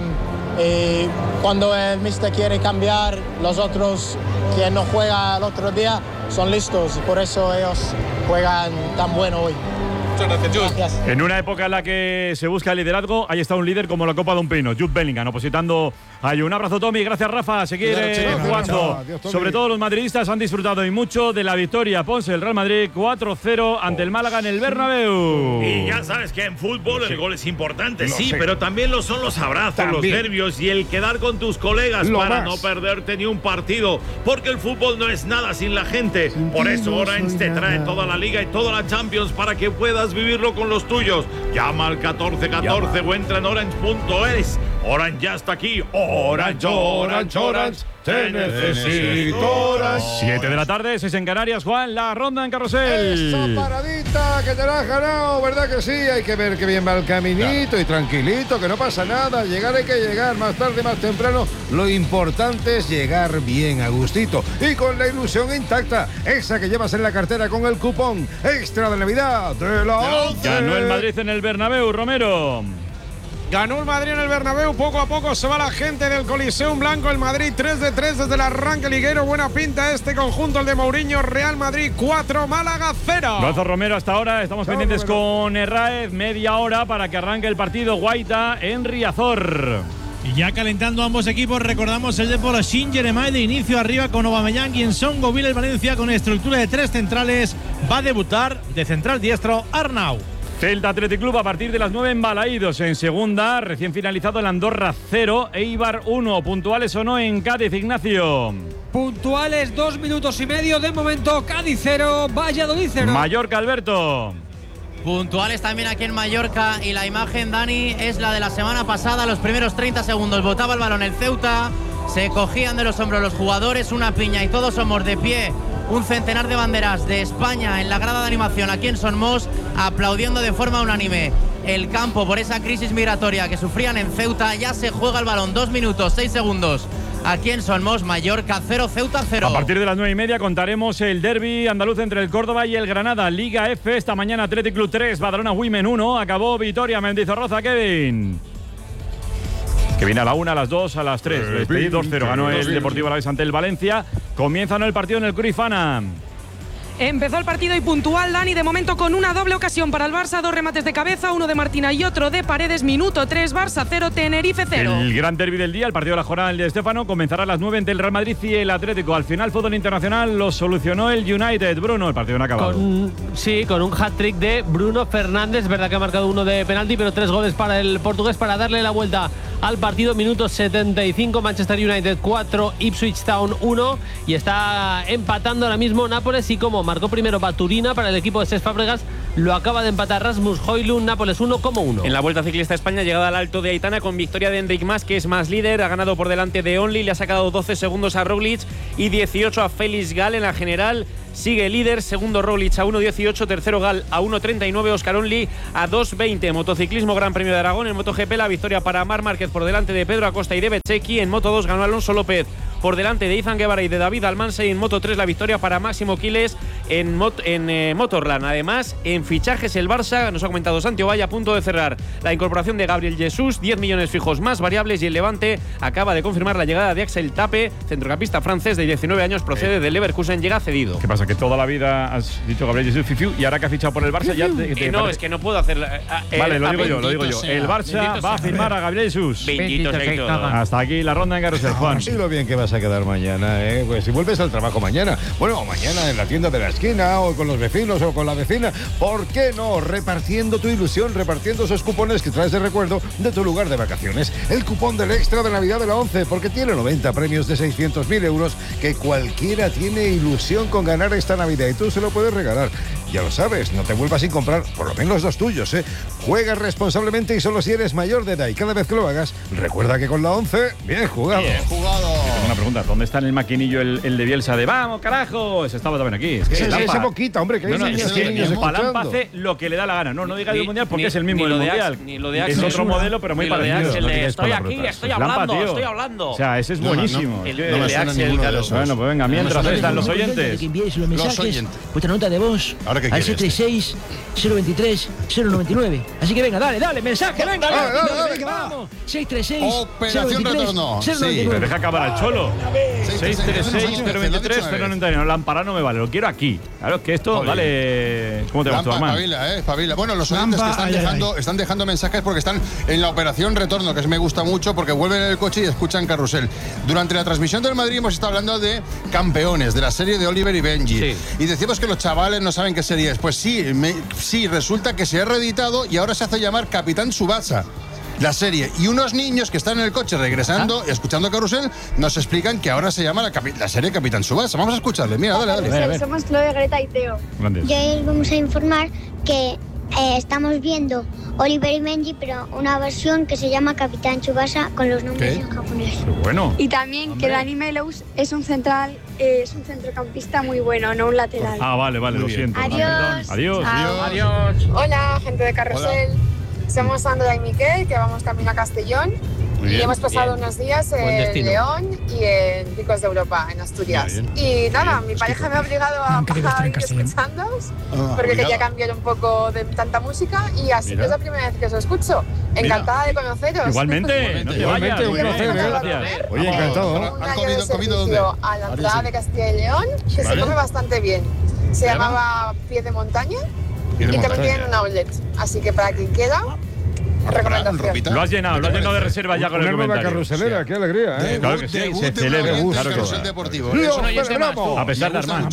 Y cuando el míster quiere cambiar, los otros que no juegan el otro día son listos, por eso ellos juegan tan bueno hoy. Gracias. En una época en la que se busca el liderazgo, ahí está un líder como la Copa de un Pino, Jude Bellingham, opositando a un abrazo, Tommy. Gracias, Rafa. Seguir jugando. Adiós, sobre todo los madridistas han disfrutado y mucho de la victoria. Ponce, el Real Madrid 4-0 ante el Málaga en el Bernabéu. Y ya sabes que en fútbol el gol es importante, Lo sé. pero también lo son los abrazos, los nervios y el quedar con tus colegas para no perderte ni un partido. Porque el fútbol no es nada sin la gente. Por eso Orange te trae toda la Liga y toda la Champions para que puedas vivirlo con los tuyos. Llama al 1414 o entra en orange.es. Orange ya está aquí. Orange, Orange, Orange. Te necesito. 7 de la tarde, 6 en Canarias. Juan, la ronda en Carrusel. Esa paradita que te la has ganado, ¿verdad que sí? Hay que ver que bien va el caminito y tranquilito, que no pasa nada. Llegar hay que llegar, más tarde, más temprano. Lo importante es llegar bien a gustito y con la ilusión intacta. Esa que llevas en la cartera con el cupón extra de Navidad de la 11. Ganó el Madrid en el Bernabéu, Romero. Ganó el Madrid en el Bernabéu, poco a poco se va la gente del Coliseum Blanco. El Madrid 3 de 3 desde el arranque liguero. Buena pinta este conjunto, el de Mourinho. Real Madrid 4, Málaga 0. Gonzalo Romero, hasta ahora estamos pendientes con Herráez. Media hora para que arranque el partido. Guaita en Riazor. Y ya calentando ambos equipos, recordamos el Depor Shin Jeremai de inicio arriba con Aubameyang y en Songoville el Valencia con estructura de 3 centrales. Va a debutar de central diestro Arnau. Celta Athletic Club a partir de las 9 en Balaídos. En segunda, recién finalizado el Andorra 0, Eibar 1. ¿Puntuales o no en Cádiz, Ignacio? Puntuales, 2 minutos y medio. De momento, Cádiz 0, Valladolid 0. Mallorca, Alberto. Puntuales también aquí en Mallorca, y la imagen, Dani, es la de la semana pasada. Los primeros 30 segundos botaba el balón el Ceuta, se cogían de los hombros los jugadores, una piña y todos somos de pie. Un centenar de banderas de España en la grada de animación aquí en Son Mos, aplaudiendo de forma unánime el campo por esa crisis migratoria que sufrían en Ceuta. Ya se juega el balón, 2 minutos, 6 segundos. Aquí en Son Mos, Mallorca 0, Ceuta 0. A partir de las 9:30 contaremos el derbi andaluz entre el Córdoba y el Granada. Liga F, esta mañana Athletic Club 3, Badalona Women 1. Acabó Vitoria Mendizorroza, Kevin. Que viene a la 1, a las 2, a las 3. Despedí 2-0. Ganó el Deportivo Alavés ante el Valencia. Comienza el partido en el Cruyff Arena. Empezó el partido y puntual, Dani, de momento con una doble ocasión para el Barça, 2 remates de cabeza, uno de Martina y otro de Paredes. Minuto 3, Barça 0, Tenerife 0. El gran derbi del día, el partido de la jornada, el de Stéfano, comenzará a las 9 entre el Real Madrid y el Atlético. Al final, fútbol internacional lo solucionó el United. Bruno, el partido no ha acabado. Con un hat-trick de Bruno Fernández. Verdad que ha marcado uno de penalti, pero 3 goles para el portugués para darle la vuelta al partido. Minuto 75, Manchester United 4, Ipswich Town 1. Y está empatando ahora mismo Nápoles. Y como marcó primero Baturina para el equipo de Cesc Fábregas, lo acaba de empatar Rasmus Højlund. Nápoles 1-1. En la Vuelta Ciclista España, llegada al Alto de Aitana con victoria de Enric Mas, que es más líder. Ha ganado por delante de Only, le ha sacado 12 segundos a Roglic y 18 a Félix Gal. En la general sigue líder, segundo Roglic a 1.18, tercero Gal a 1.39, Oscar Only a 2.20. Motociclismo Gran Premio de Aragón, en MotoGP la victoria para Marc Márquez por delante de Pedro Acosta y de Bezzecchi. En Moto2 ganó Alonso López por delante de Izan Guevara y de David Almansa. Y en Moto3 la victoria para Máximo Quiles en Motorland. Además, en fichajes el Barça, nos ha comentado Santi Ovalle, a punto de cerrar la incorporación de Gabriel Jesús, 10 millones fijos más variables, y el Levante acaba de confirmar la llegada de Axel Tape, centrocampista francés de 19 años, procede del Leverkusen, llega cedido. ¿Qué pasa? Que toda la vida has dicho Gabriel Jesús Fifiu y ahora que ha fichado por el Barça ya no, es que no puedo hacer vale, lo digo yo. El Barça va a firmar a Gabriel Jesús. Bendito sea. Hasta aquí la ronda en Carrusel, Juan. Así lo bien que vas a quedar mañana, ¿eh? Pues si vuelves al trabajo mañana, bueno, mañana en la tienda de la esquina o con los vecinos o con la vecina, ¿por qué no? Repartiendo tu ilusión, repartiendo esos cupones que traes de recuerdo de tu lugar de vacaciones. El cupón del extra de Navidad de la 11, porque tiene 90 premios de 600.000 euros que cualquiera tiene ilusión con ganar esta Navidad y tú se lo puedes regalar. Ya lo sabes, no te vuelvas sin comprar por lo menos los tuyos, ¿eh? Juega responsablemente y solo si eres mayor de edad, y cada vez que lo hagas, recuerda que con la 11, bien jugado. Bien jugado. Tengo una pregunta, ¿dónde está en el maquinillo el de Bielsa de ¡vamos, carajo! Ese estaba también aquí. Es que ese boquita, hombre, que hay niños Palampa hace lo que le da la gana. No diga el Mundial porque es el mismo del Mundial. Es otro modelo, pero muy parecido. Estoy aquí, estoy hablando. O sea, ese es buenísimo. El de Axel, claro. Bueno, pues venga, mientras están los oyentes. Que enviéis los mensajes, vuestra nota de voz al 636 023 099. Así que venga, dale, mensaje, venga, vamos. 636 Operación Retorno. 099. Deja acabar al Cholo. 636 023 099. Lámpara no me vale, lo quiero aquí. Claro, es que esto, dale. ¿Cómo te va, Armán? Espabila. Bueno, los oyentes que están dejando mensajes porque están en la Operación Retorno, que me gusta mucho porque vuelven en el coche y escuchan Carrusel. Durante la transmisión del Madrid hemos estado hablando de Campeones, de la serie de Oliver y Benji. Sí. Y decíamos que los chavales no saben qué serie es. Pues sí, resulta que se ha reeditado y ahora se hace llamar Capitán Tsubasa, la serie. Y unos niños que están en el coche regresando, escuchando Carrusel, nos explican que ahora se llama la serie Capitán Tsubasa. Vamos a escucharle. Mira, dale. Somos Chloe, Greta y Teo. Grande. Y hoy os vamos a informar que estamos viendo Oliver y Benji, pero una versión que se llama Capitán Tsubasa con los nombres en japonés. Qué bueno. Y también que Dani Melous es un centrocampista muy bueno, no un lateral. Vale, lo siento. Adiós. Adiós. Hola, gente de Carrusel. Somos Sandra y Miquel, que vamos camino a Castellón. Y hemos pasado unos días en León y en Picos de Europa, en Asturias. Y nada, mi pareja me ha obligado a ir escuchándoos, porque quería cambiar un poco de tanta música, y así que es la primera vez que os escucho. Encantada de conoceros. Igualmente, no te vayas. Gracias. Oye, encantado. ¿Han comido a la entrada de Castilla y León, que se come bastante bien. Se llamaba Pie de Montaña y también tienen un outlet. Así que para quien quiera, recomendación. Lo has llenado de reserva ya con el comentario. Una carruselera, qué alegría, ¿eh? Claro que sí, se celebra. Carrusel Deportivo. A pesar de Armán.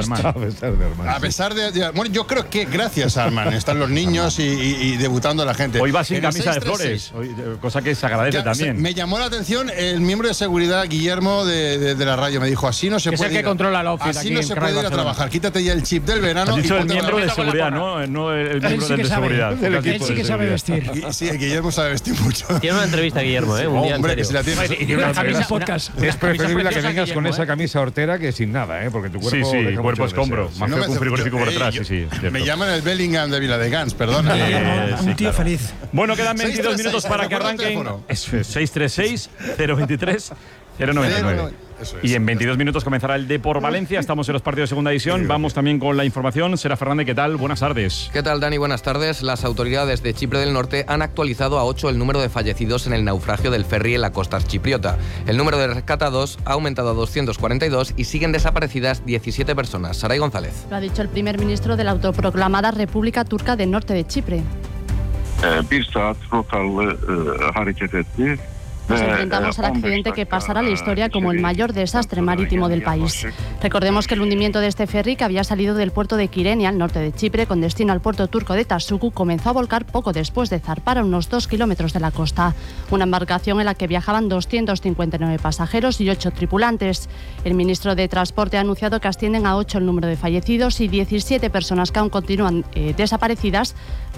A pesar de... Bueno, yo creo que gracias a Armán están los niños y debutando la gente. Hoy va sin camisa de flores, cosa que se agradece también. Me llamó la atención el miembro de seguridad, Guillermo, de la radio. Me dijo, así no se puede ir. Así no se puede ir a trabajar. Quítate ya el chip del verano. Has dicho el miembro de seguridad, ¿no? No el miembro de seguridad. Él sí que sabe vestir. Sí, Guillermo sabe vestir mucho. Tiene una entrevista, Guillermo, un día Hombre, que si la tienes. Y una camisa podcast. Es preferible que vengas con esa camisa hortera que sin nada, porque tu cuerpo. Sí, el cuerpo es compro. Más que un frigorífico por detrás, sí. Me llaman el Bellingham de Viladegans, perdona. Un tío feliz. Bueno, quedan 22 minutos para que arranquen. 636 023 0,99. Y en 22 minutos comenzará el Depor Valencia. Estamos en los partidos de segunda división. Vamos también con la información. Sera Fernández, ¿qué tal? Buenas tardes. ¿Qué tal, Dani? Buenas tardes. Las autoridades de Chipre del Norte han actualizado a 8 el número de fallecidos en el naufragio del ferry en la costa chipriota. El número de rescatados ha aumentado a 242 y siguen desaparecidas 17 personas. Saray González. Lo ha dicho el primer ministro de la autoproclamada República Turca del Norte de Chipre. Nos enfrentamos al accidente que pasará a la historia como el mayor desastre marítimo del país. Recordemos que el hundimiento de este ferry, que había salido del puerto de Kyrenia, al norte de Chipre, con destino al puerto turco de Tasuku, comenzó a volcar poco después de zarpar a unos 2 kilómetros de la costa. Una embarcación en la que viajaban 259 pasajeros y 8 tripulantes. El ministro de Transporte ha anunciado que ascienden a 8 el número de fallecidos y 17 personas que aún continúan desaparecidas,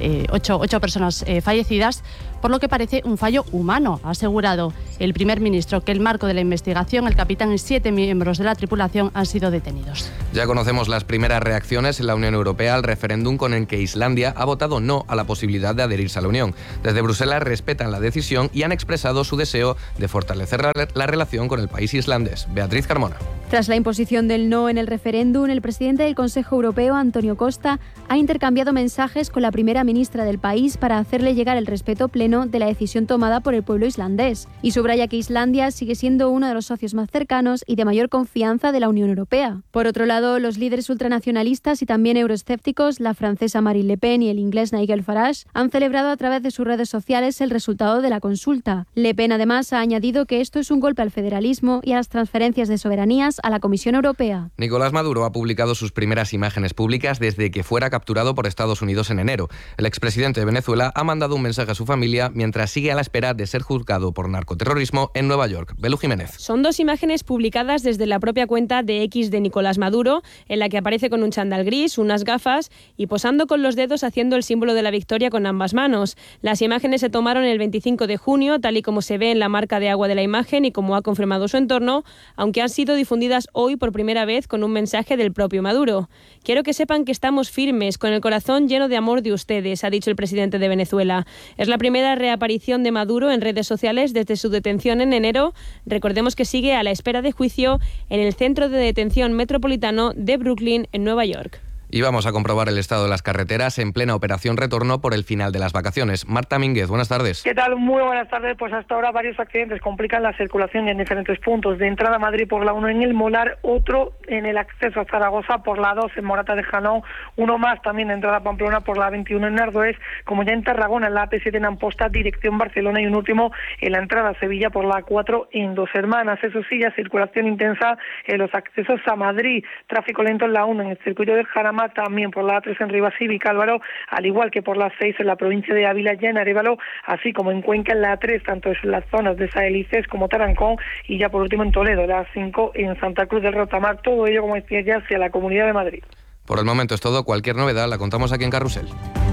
8 personas fallecidas, por lo que parece un fallo humano, ha asegurado el primer ministro que el marco de la investigación, el capitán y 7 miembros de la tripulación han sido detenidos. Ya conocemos las primeras reacciones en la Unión Europea al referéndum con el que Islandia ha votado no a la posibilidad de adherirse a la Unión. Desde Bruselas respetan la decisión y han expresado su deseo de fortalecer la relación con el país islandés. Beatriz Carmona. Tras la imposición del no en el referéndum, el presidente del Consejo Europeo, Antonio Costa, ha intercambiado mensajes con la primera ministra del país para hacerle llegar el respeto pleno de la decisión tomada por el pueblo islandés. Y subraya que Islandia sigue siendo uno de los socios más cercanos y de mayor confianza de la Unión Europea. Por otro lado, los líderes ultranacionalistas y también euroescépticos, la francesa Marine Le Pen y el inglés Nigel Farage, han celebrado a través de sus redes sociales el resultado de la consulta. Le Pen además ha añadido que esto es un golpe al federalismo y a las transferencias de soberanías a la Comisión Europea. Nicolás Maduro ha publicado sus primeras imágenes públicas desde que fuera capturado por Estados Unidos en enero. El expresidente de Venezuela ha mandado un mensaje a su familia mientras sigue a la espera de ser juzgado por narcoterrorismo en Nueva York. Belú Jiménez. Son 2 imágenes publicadas desde la propia cuenta de X de Nicolás Maduro, en la que aparece con un chándal gris, unas gafas y posando con los dedos haciendo el símbolo de la victoria con ambas manos. Las imágenes se tomaron el 25 de junio, tal y como se ve en la marca de agua de la imagen y como ha confirmado su entorno, aunque han sido difundidas hoy por primera vez con un mensaje del propio Maduro. Quiero que sepan que estamos firmes, con el corazón lleno de amor de ustedes, ha dicho el presidente de Venezuela. Es la primera reaparición de Maduro en redes sociales desde su detención en enero. Recordemos que sigue a la espera de juicio en el Centro de Detención Metropolitano de Brooklyn, en Nueva York. Y vamos a comprobar el estado de las carreteras en plena operación retorno por el final de las vacaciones. Marta Mínguez, buenas tardes. ¿Qué tal? Muy buenas tardes. Pues hasta ahora varios accidentes complican la circulación en diferentes puntos. De entrada a Madrid por la 1 en el Molar, otro en el acceso a Zaragoza por la 2 en Morata de Janó, uno más también de entrada a Pamplona por la 21 en Ardoes, como ya en Tarragona en la AP7 en Amposta, dirección Barcelona, y un último en la entrada a Sevilla por la 4 en Dos Hermanas. Eso sí, ya circulación intensa en los accesos a Madrid, tráfico lento en la 1 en el circuito del Jarama, también por la A3 en Rivasí y Cálvaro, al igual que por la 6 en la provincia de Ávila, ya en Arévalo, así como en Cuenca en la A3, tanto en las zonas de Saelices como Tarancón, y ya por último en Toledo, la 5 en Santa Cruz del Rotamar, todo ello, como decía ya, hacia la Comunidad de Madrid. Por el momento es todo. Cualquier novedad la contamos aquí en Carrusel.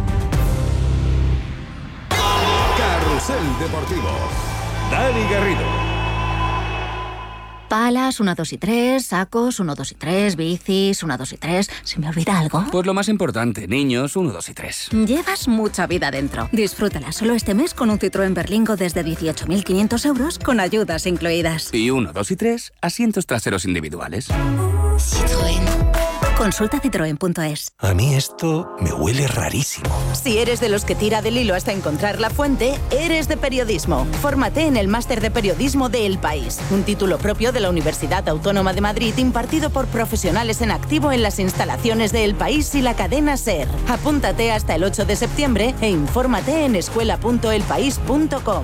Carrusel Deportivo. Dani Garrido. Palas, 1, 2 y 3, sacos, 1, 2 y 3, bicis, 1, 2 y 3. ¿Se me olvida algo? Pues lo más importante, niños, 1, 2 y 3. Llevas mucha vida dentro. Disfrútala solo este mes con un Citroën Berlingo desde 18.500 euros con ayudas incluidas. Y 1, 2 y 3, asientos traseros individuales. Citroën. Consulta citroen.es. A mí esto me huele rarísimo. Si eres de los que tira del hilo hasta encontrar la fuente, eres de periodismo. Fórmate en el Máster de Periodismo de El País, un título propio de la Universidad Autónoma de Madrid impartido por profesionales en activo en las instalaciones de El País y la cadena SER. Apúntate hasta el 8 de septiembre e infórmate en escuela.elpaís.com.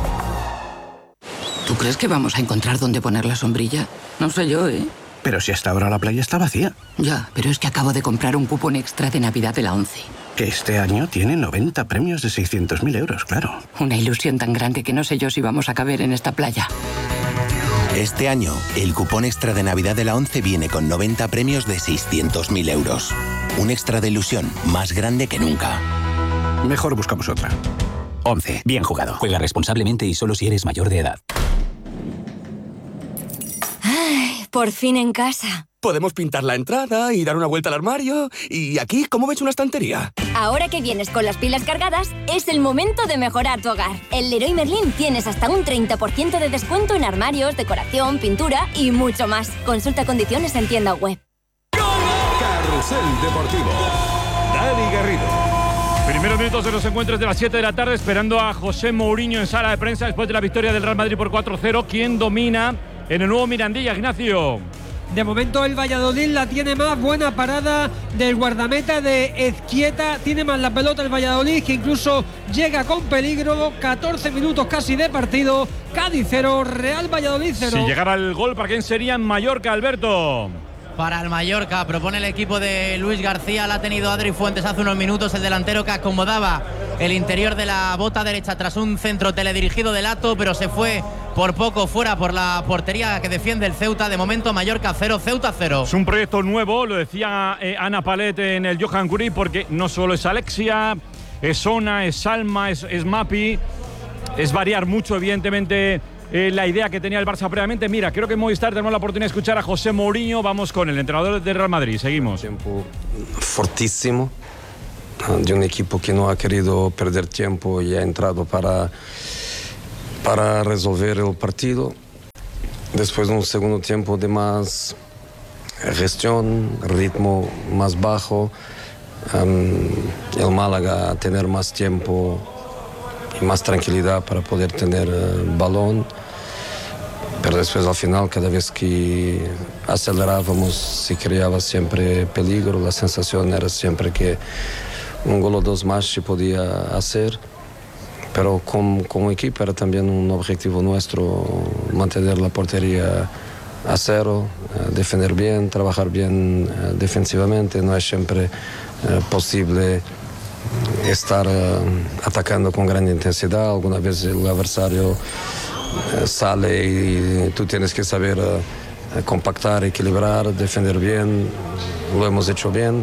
¿Tú crees que vamos a encontrar dónde poner la sombrilla? No sé yo, ¿eh? Pero si hasta ahora la playa está vacía. Ya, pero es que acabo de comprar un cupón extra de Navidad de la ONCE. Que este año tiene 90 premios de 600.000 euros, claro. Una ilusión tan grande que no sé yo si vamos a caber en esta playa. Este año, el cupón extra de Navidad de la ONCE viene con 90 premios de 600.000 euros. Un extra de ilusión más grande que nunca. Mejor buscamos otra. ONCE. Bien jugado. Juega responsablemente y solo si eres mayor de edad. por fin en casa. Podemos pintar la entrada y dar una vuelta al armario. Y aquí, ¿cómo ves una estantería? Ahora que vienes con las pilas cargadas, es el momento de mejorar tu hogar. En Leroy Merlin tienes hasta un 30% de descuento en armarios, decoración, pintura y mucho más. Consulta condiciones en tienda web. Carrusel Deportivo. Dani Garrido. Primeros minutos de los encuentros de las 7 de la tarde, esperando a José Mourinho en sala de prensa después de la victoria del Real Madrid por 4-0. ¿Quién domina en el nuevo Mirandilla, Ignacio? De momento el Valladolid la tiene más, buena parada del guardameta de Ezquieta, tiene más la pelota el Valladolid, que incluso llega con peligro. 14 minutos casi de partido, Cádiz 0, Real Valladolid 0. Si llegara el gol, ¿para quién sería en Mallorca, Alberto? Para el Mallorca, propone el equipo de Luis García, la ha tenido Adri Fuentes hace unos minutos, el delantero que acomodaba el interior de la bota derecha tras un centro teledirigido de Lato, pero se fue por poco fuera por la portería que defiende el Ceuta. De momento Mallorca 0, Ceuta 0. Es un proyecto nuevo, lo decía Ana Palet en el Johan Cruyff, porque no solo es Alexia, es Ona, es Salma, es Mapi, es variar mucho evidentemente la idea que tenía el Barça previamente. Mira, creo que en Movistar tenemos la oportunidad de escuchar a José Mourinho. Vamos con el entrenador del Real Madrid, seguimos. Tiempo fortísimo de un equipo que no ha querido perder tiempo y ha entrado para resolver el partido. Después de un segundo tiempo de más gestión, ritmo más bajo, el Málaga a tener más tiempo y más tranquilidad para poder tener balón. Pero después al final, cada vez que acelerábamos, se creaba siempre peligro. La sensación era siempre que un gol o dos más se podía hacer. Pero como equipo era también un objetivo nuestro mantener la portería a cero, defender bien, trabajar bien defensivamente. No es siempre posible estar atacando con gran intensidad. Alguna vez el adversario sale y tú tienes que saber compactar, equilibrar, defender bien. Lo hemos hecho bien.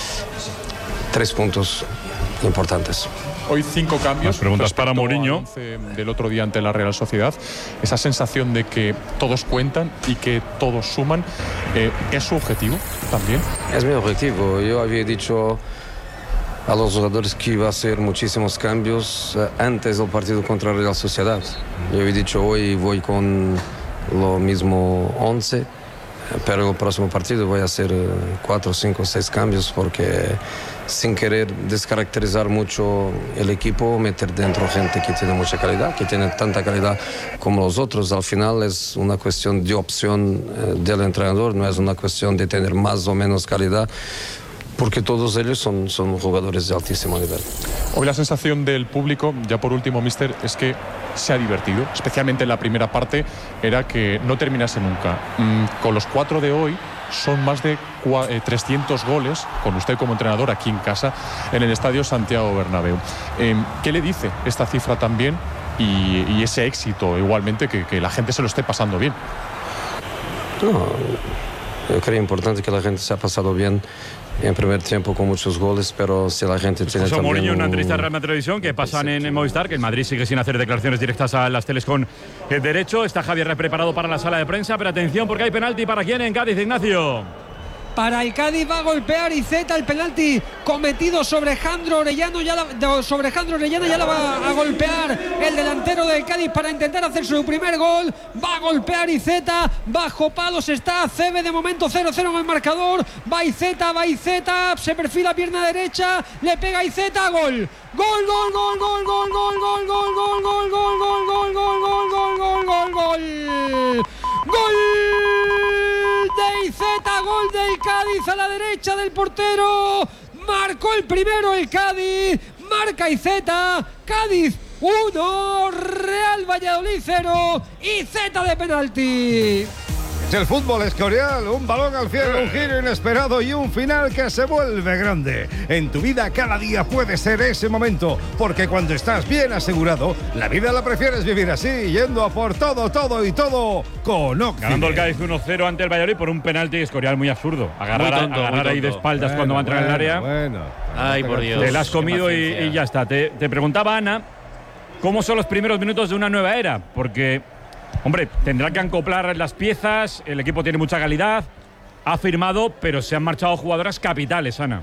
3 puntos importantes. Hoy 5 cambios. Más preguntas para Mourinho. Del otro día ante la Real Sociedad. Esa sensación de que todos cuentan y que todos suman, ¿es su objetivo también? Es mi objetivo. Yo había dicho a los jugadores que iba a hacer muchísimos cambios antes del partido contra la Real Sociedad. Yo he dicho hoy voy con lo mismo 11, pero el próximo partido voy a hacer 4, 5, 6 cambios porque sin querer descaracterizar mucho el equipo, meter dentro gente que tiene mucha calidad, que tiene tanta calidad como los otros. Al final es una cuestión de opción del entrenador, no es una cuestión de tener más o menos calidad, porque todos ellos son jugadores de altísimo nivel. Hoy la sensación del público, ya por último, míster, es que se ha divertido, especialmente en la primera parte, era que no terminase nunca. Con los 4 de hoy son más de 300 goles, con usted como entrenador aquí en casa, en el Estadio Santiago Bernabéu. ¿Qué le dice esta cifra también y ese éxito igualmente, que la gente se lo esté pasando bien? No, yo creo importante que la gente se ha pasado bien en primer tiempo con muchos goles, pero si la gente tiene José también Mourinho en una entrevista de Real Madrid Televisión que pasan en Movistar, que el Madrid sigue sin hacer declaraciones directas a las teles con el derecho. Está Javier preparado para la sala de prensa, pero atención porque hay penalti para quién en Cádiz, Ignacio. Para el Cádiz va a golpear Iceta, el penalti cometido sobre Jandro Orellana, ya la va a golpear el delantero del Cádiz para intentar hacer su primer gol. Va a golpear Iceta, bajo palos está Cebe, de momento 0-0 en el marcador. Va Iceta, se perfila pierna derecha, le pega Iceta, gol. Gol, gol, gol, gol, gol, gol, gol, gol, gol, gol, gol, gol, gol, gol, gol, gol, gol, gol. Gol de Iceta, gol del Cádiz a la derecha del portero. Marcó el primero el Cádiz, marca Iceta. Cádiz 1, Real Valladolid 0, Iceta de penalti. El fútbol Escorial, un balón al cielo, un giro inesperado y un final que se vuelve grande. En tu vida cada día puede ser ese momento, porque cuando estás bien asegurado, la vida la prefieres vivir así, yendo a por todo, todo y todo con Occi. Ganando el Cádiz 1-0 ante el Valladolid por un penalti Escorial muy absurdo. Agarrar ahí de espaldas cuando va a entrar en el área. Ay, por Dios. Te la has comido y ya está. Te preguntaba Ana, ¿cómo son los primeros minutos de una nueva era? Porque Hombre, tendrá que acoplar las piezas, el equipo tiene mucha calidad, ha firmado, pero se han marchado jugadoras capitales, Ana.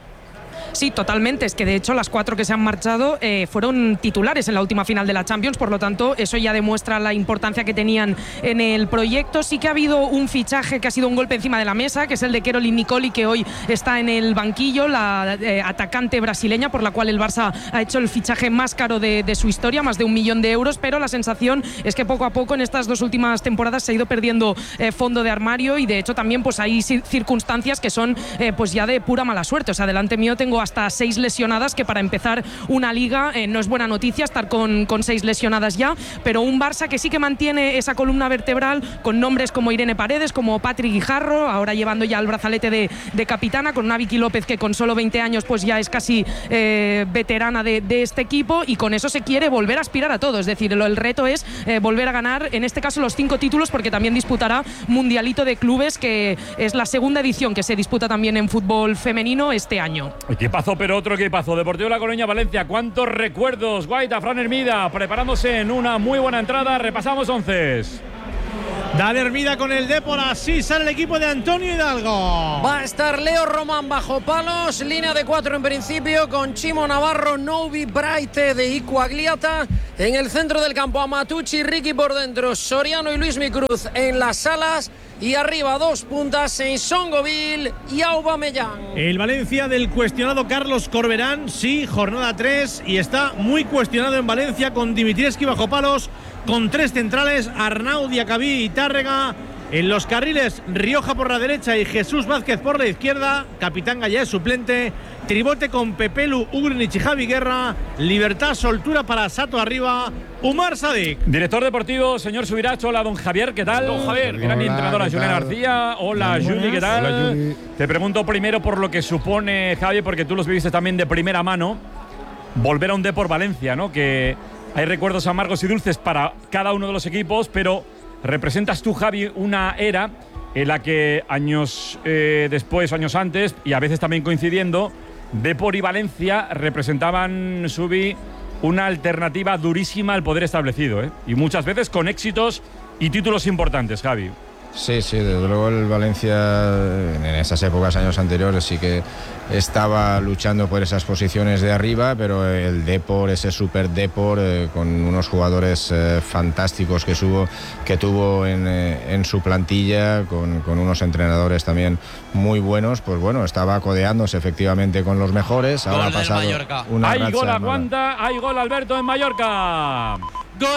Sí, totalmente. Es que de hecho las 4 que se han marchado fueron titulares en la última final de la Champions, por lo tanto eso ya demuestra la importancia que tenían en el proyecto. Sí que ha habido un fichaje que ha sido un golpe encima de la mesa, que es el de Caroline Nicoli, que hoy está en el banquillo, la atacante brasileña por la cual el Barça ha hecho el fichaje más caro de su historia, más de 1 millón de euros, pero la sensación es que poco a poco en estas 2 últimas temporadas se ha ido perdiendo fondo de armario y de hecho también pues hay circunstancias que son pues ya de pura mala suerte. O sea, delante mío tengo hasta 6 lesionadas, que para empezar una liga no es buena noticia estar con 6 lesionadas ya, pero un Barça que sí que mantiene esa columna vertebral con nombres como Irene Paredes, como Patri Guijarro, ahora llevando ya el brazalete de capitana, con una Vicky López que con solo 20 años pues ya es casi veterana de este equipo, y con eso se quiere volver a aspirar a todo. Es decir, el reto es volver a ganar, en este caso los 5 títulos, porque también disputará Mundialito de Clubes, que es la segunda edición que se disputa también en fútbol femenino este año. Equipazo, pero otro equipazo. Deportivo La Coruña, Valencia. ¿Cuántos recuerdos? Guaita, Fran Hermida, preparándose en una muy buena entrada. Repasamos 11. Dale Hermida con el Depor, así sale el equipo de Antonio Hidalgo. Va a estar Leo Román bajo palos, línea de 4 en principio, con Chimo Navarro, Novi, Braite de Icuagliata. En el centro del campo, Amatucci, Ricky por dentro, Soriano y Luis Micruz en las alas. Y arriba 2 puntas en Songoville y Aubameyang. El Valencia del cuestionado Carlos Corberán, sí, jornada 3, y está muy cuestionado en Valencia con Dimitrievski bajo palos, con 3 centrales, Arnau, Diacabí y Tárrega. En los carriles, Rioja por la derecha y Jesús Vázquez por la izquierda. Capitán Gallá es suplente. Tribote con Pepelu, Ugrinich y Javi Guerra. Libertad, soltura para Sato arriba. Umar Sadik. Director deportivo, señor Subiracho. Hola, don Javier, ¿qué tal? Don Javier. Gran entrenadora, Julián García. Hola, Juli, ¿qué tal? Hola, Juli. Te pregunto primero por lo que supone, Javi, porque tú los viviste también de primera mano, volver a un Depor Valencia, ¿no? Que hay recuerdos amargos y dulces para cada uno de los equipos, pero representas tú, Javi, una era en la que años después, años antes, y a veces también coincidiendo, Depor y Valencia representaban, Subi, una alternativa durísima al poder establecido, ¿eh? Y muchas veces con éxitos y títulos importantes, Javi. Sí, desde luego el Valencia en esas épocas, años anteriores, sí que estaba luchando por esas posiciones de arriba, pero el Depor, ese Super Depor, con unos jugadores fantásticos que tuvo en su plantilla, con unos entrenadores también muy buenos, pues bueno, estaba codeándose efectivamente con los mejores. Ahora ha pasado una hay gol, racha aguanta, hay gol, Alberto, en Mallorca. ¡Gol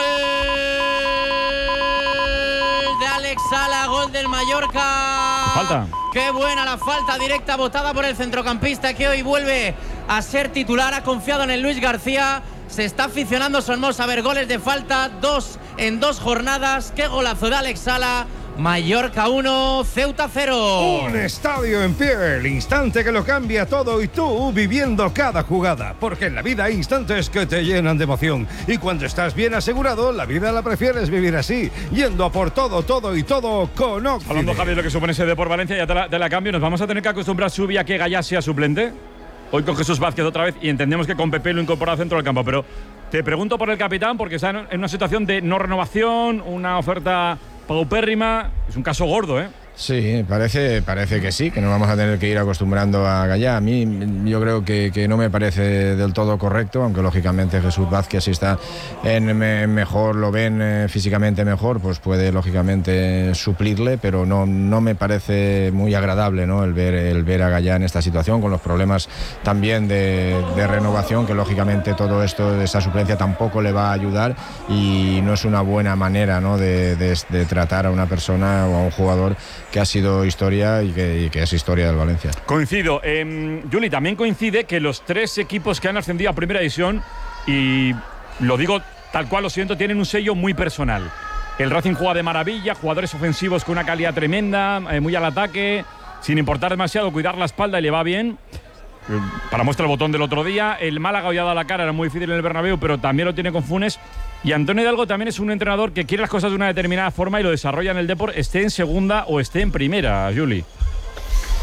de Alex Sala, gol del Mallorca! Falta. ¡Qué buena la falta directa botada por el centrocampista, que hoy vuelve a ser titular! Ha confiado en el Luis García. Se está aficionando Somos a ver goles de falta, 2 en 2 jornadas. ¡Qué golazo de Alex Sala! Mallorca 1, Ceuta 0. Un estadio en pie, el instante que lo cambia todo, y tú viviendo cada jugada. Porque en la vida hay instantes que te llenan de emoción. Y cuando estás bien asegurado, la vida la prefieres vivir así, yendo a por todo y todo con Occident. Hablando, Javi, de lo que supone ese Depor Valencia, ya te la cambio. ¿Nos vamos a tener que acostumbrar a Subi a que Gallá sea suplente? Hoy con Jesús Vázquez otra vez, y entendemos que con Pepe lo incorpora al centro del campo, pero te pregunto por el capitán, porque está en una situación de no renovación, una oferta paupérrima. Es un caso gordo, ¿eh? Sí, parece que sí, que nos vamos a tener que ir acostumbrando a Gallá. A mí yo creo que no me parece del todo correcto, aunque lógicamente Jesús Vázquez, si está en mejor, lo ven físicamente mejor, pues puede lógicamente suplirle, pero no me parece muy agradable, ¿no? el ver a Gallá en esta situación, con los problemas también de renovación, que lógicamente todo esto, esa suplencia tampoco le va a ayudar, y no es una buena manera, ¿no? de tratar a una persona o a un jugador que ha sido historia y que es historia del Valencia. Coincido. Juli, también coincide que los 3 equipos que han ascendido a Primera División, y lo digo tal cual, lo siento, tienen un sello muy personal. El Racing juega de maravilla, jugadores ofensivos con una calidad tremenda, muy al ataque, sin importar demasiado, cuidar la espalda, y le va bien. Para muestra el botón del otro día. El Málaga hoy ha dado la cara, era muy difícil en el Bernabéu, pero también lo tiene con Funes. Y Antonio Hidalgo también es un entrenador que quiere las cosas de una determinada forma y lo desarrolla en el Depor, esté en segunda o esté en primera, Juli.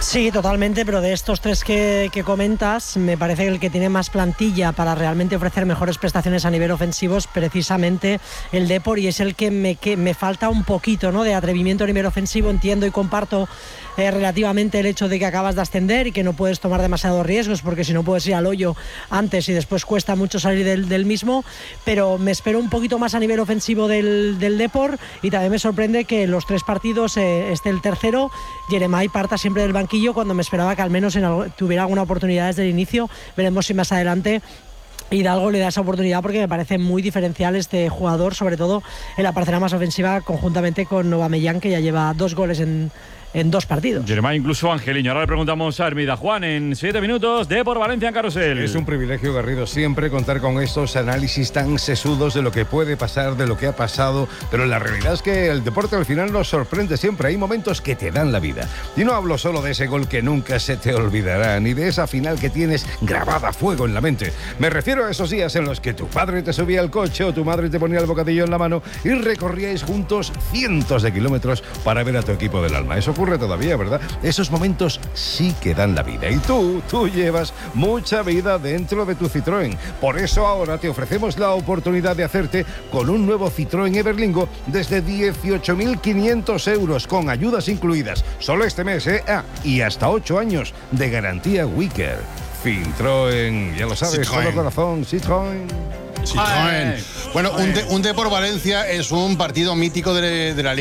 Sí, totalmente, pero de estos tres que comentas, me parece que el que tiene más plantilla para realmente ofrecer mejores prestaciones a nivel ofensivo es precisamente el Depor, y es el que me falta un poquito, ¿no?, de atrevimiento a nivel ofensivo. Entiendo y comparto relativamente el hecho de que acabas de ascender y que no puedes tomar demasiados riesgos, porque si no puedes ir al hoyo antes y después cuesta mucho salir del mismo, pero me espero un poquito más a nivel ofensivo del Depor, y también me sorprende que en los 3 partidos esté el tercero, Jeremai, parta siempre del banquillo, cuando me esperaba que al menos tuviera alguna oportunidad desde el inicio. Veremos si más adelante Hidalgo le da esa oportunidad, porque me parece muy diferencial este jugador, sobre todo en la parcela más ofensiva, conjuntamente con Aubameyang, que ya lleva 2 goles en 2 partidos. Jeremai, incluso Angeliño. Ahora le preguntamos a Hermida. Juan, en 7 minutos, Depor Valencia en Carrusel. Es un privilegio, Garrido, siempre contar con estos análisis tan sesudos de lo que puede pasar, de lo que ha pasado, pero la realidad es que el deporte al final nos sorprende siempre. Hay momentos que te dan la vida. Y no hablo solo de ese gol que nunca se te olvidará, ni de esa final que tienes grabada a fuego en la mente. Me refiero a esos días en los que tu padre te subía al coche o tu madre te ponía el bocadillo en la mano y recorríais juntos cientos de kilómetros para ver a tu equipo del alma. Eso ocurre todavía, ¿verdad? Esos momentos sí que dan la vida. Y tú llevas mucha vida dentro de tu Citroën. Por eso ahora te ofrecemos la oportunidad de hacerte con un nuevo Citroën Everlingo desde 18.500 euros, con ayudas incluidas. Solo este mes, ¿eh? Y hasta 8 años de garantía Wicker. Citroën, ya lo sabes, Citroën. todo corazón, Citroën. Citroën. Bueno, un Depor Valencia es un partido mítico de la Liga.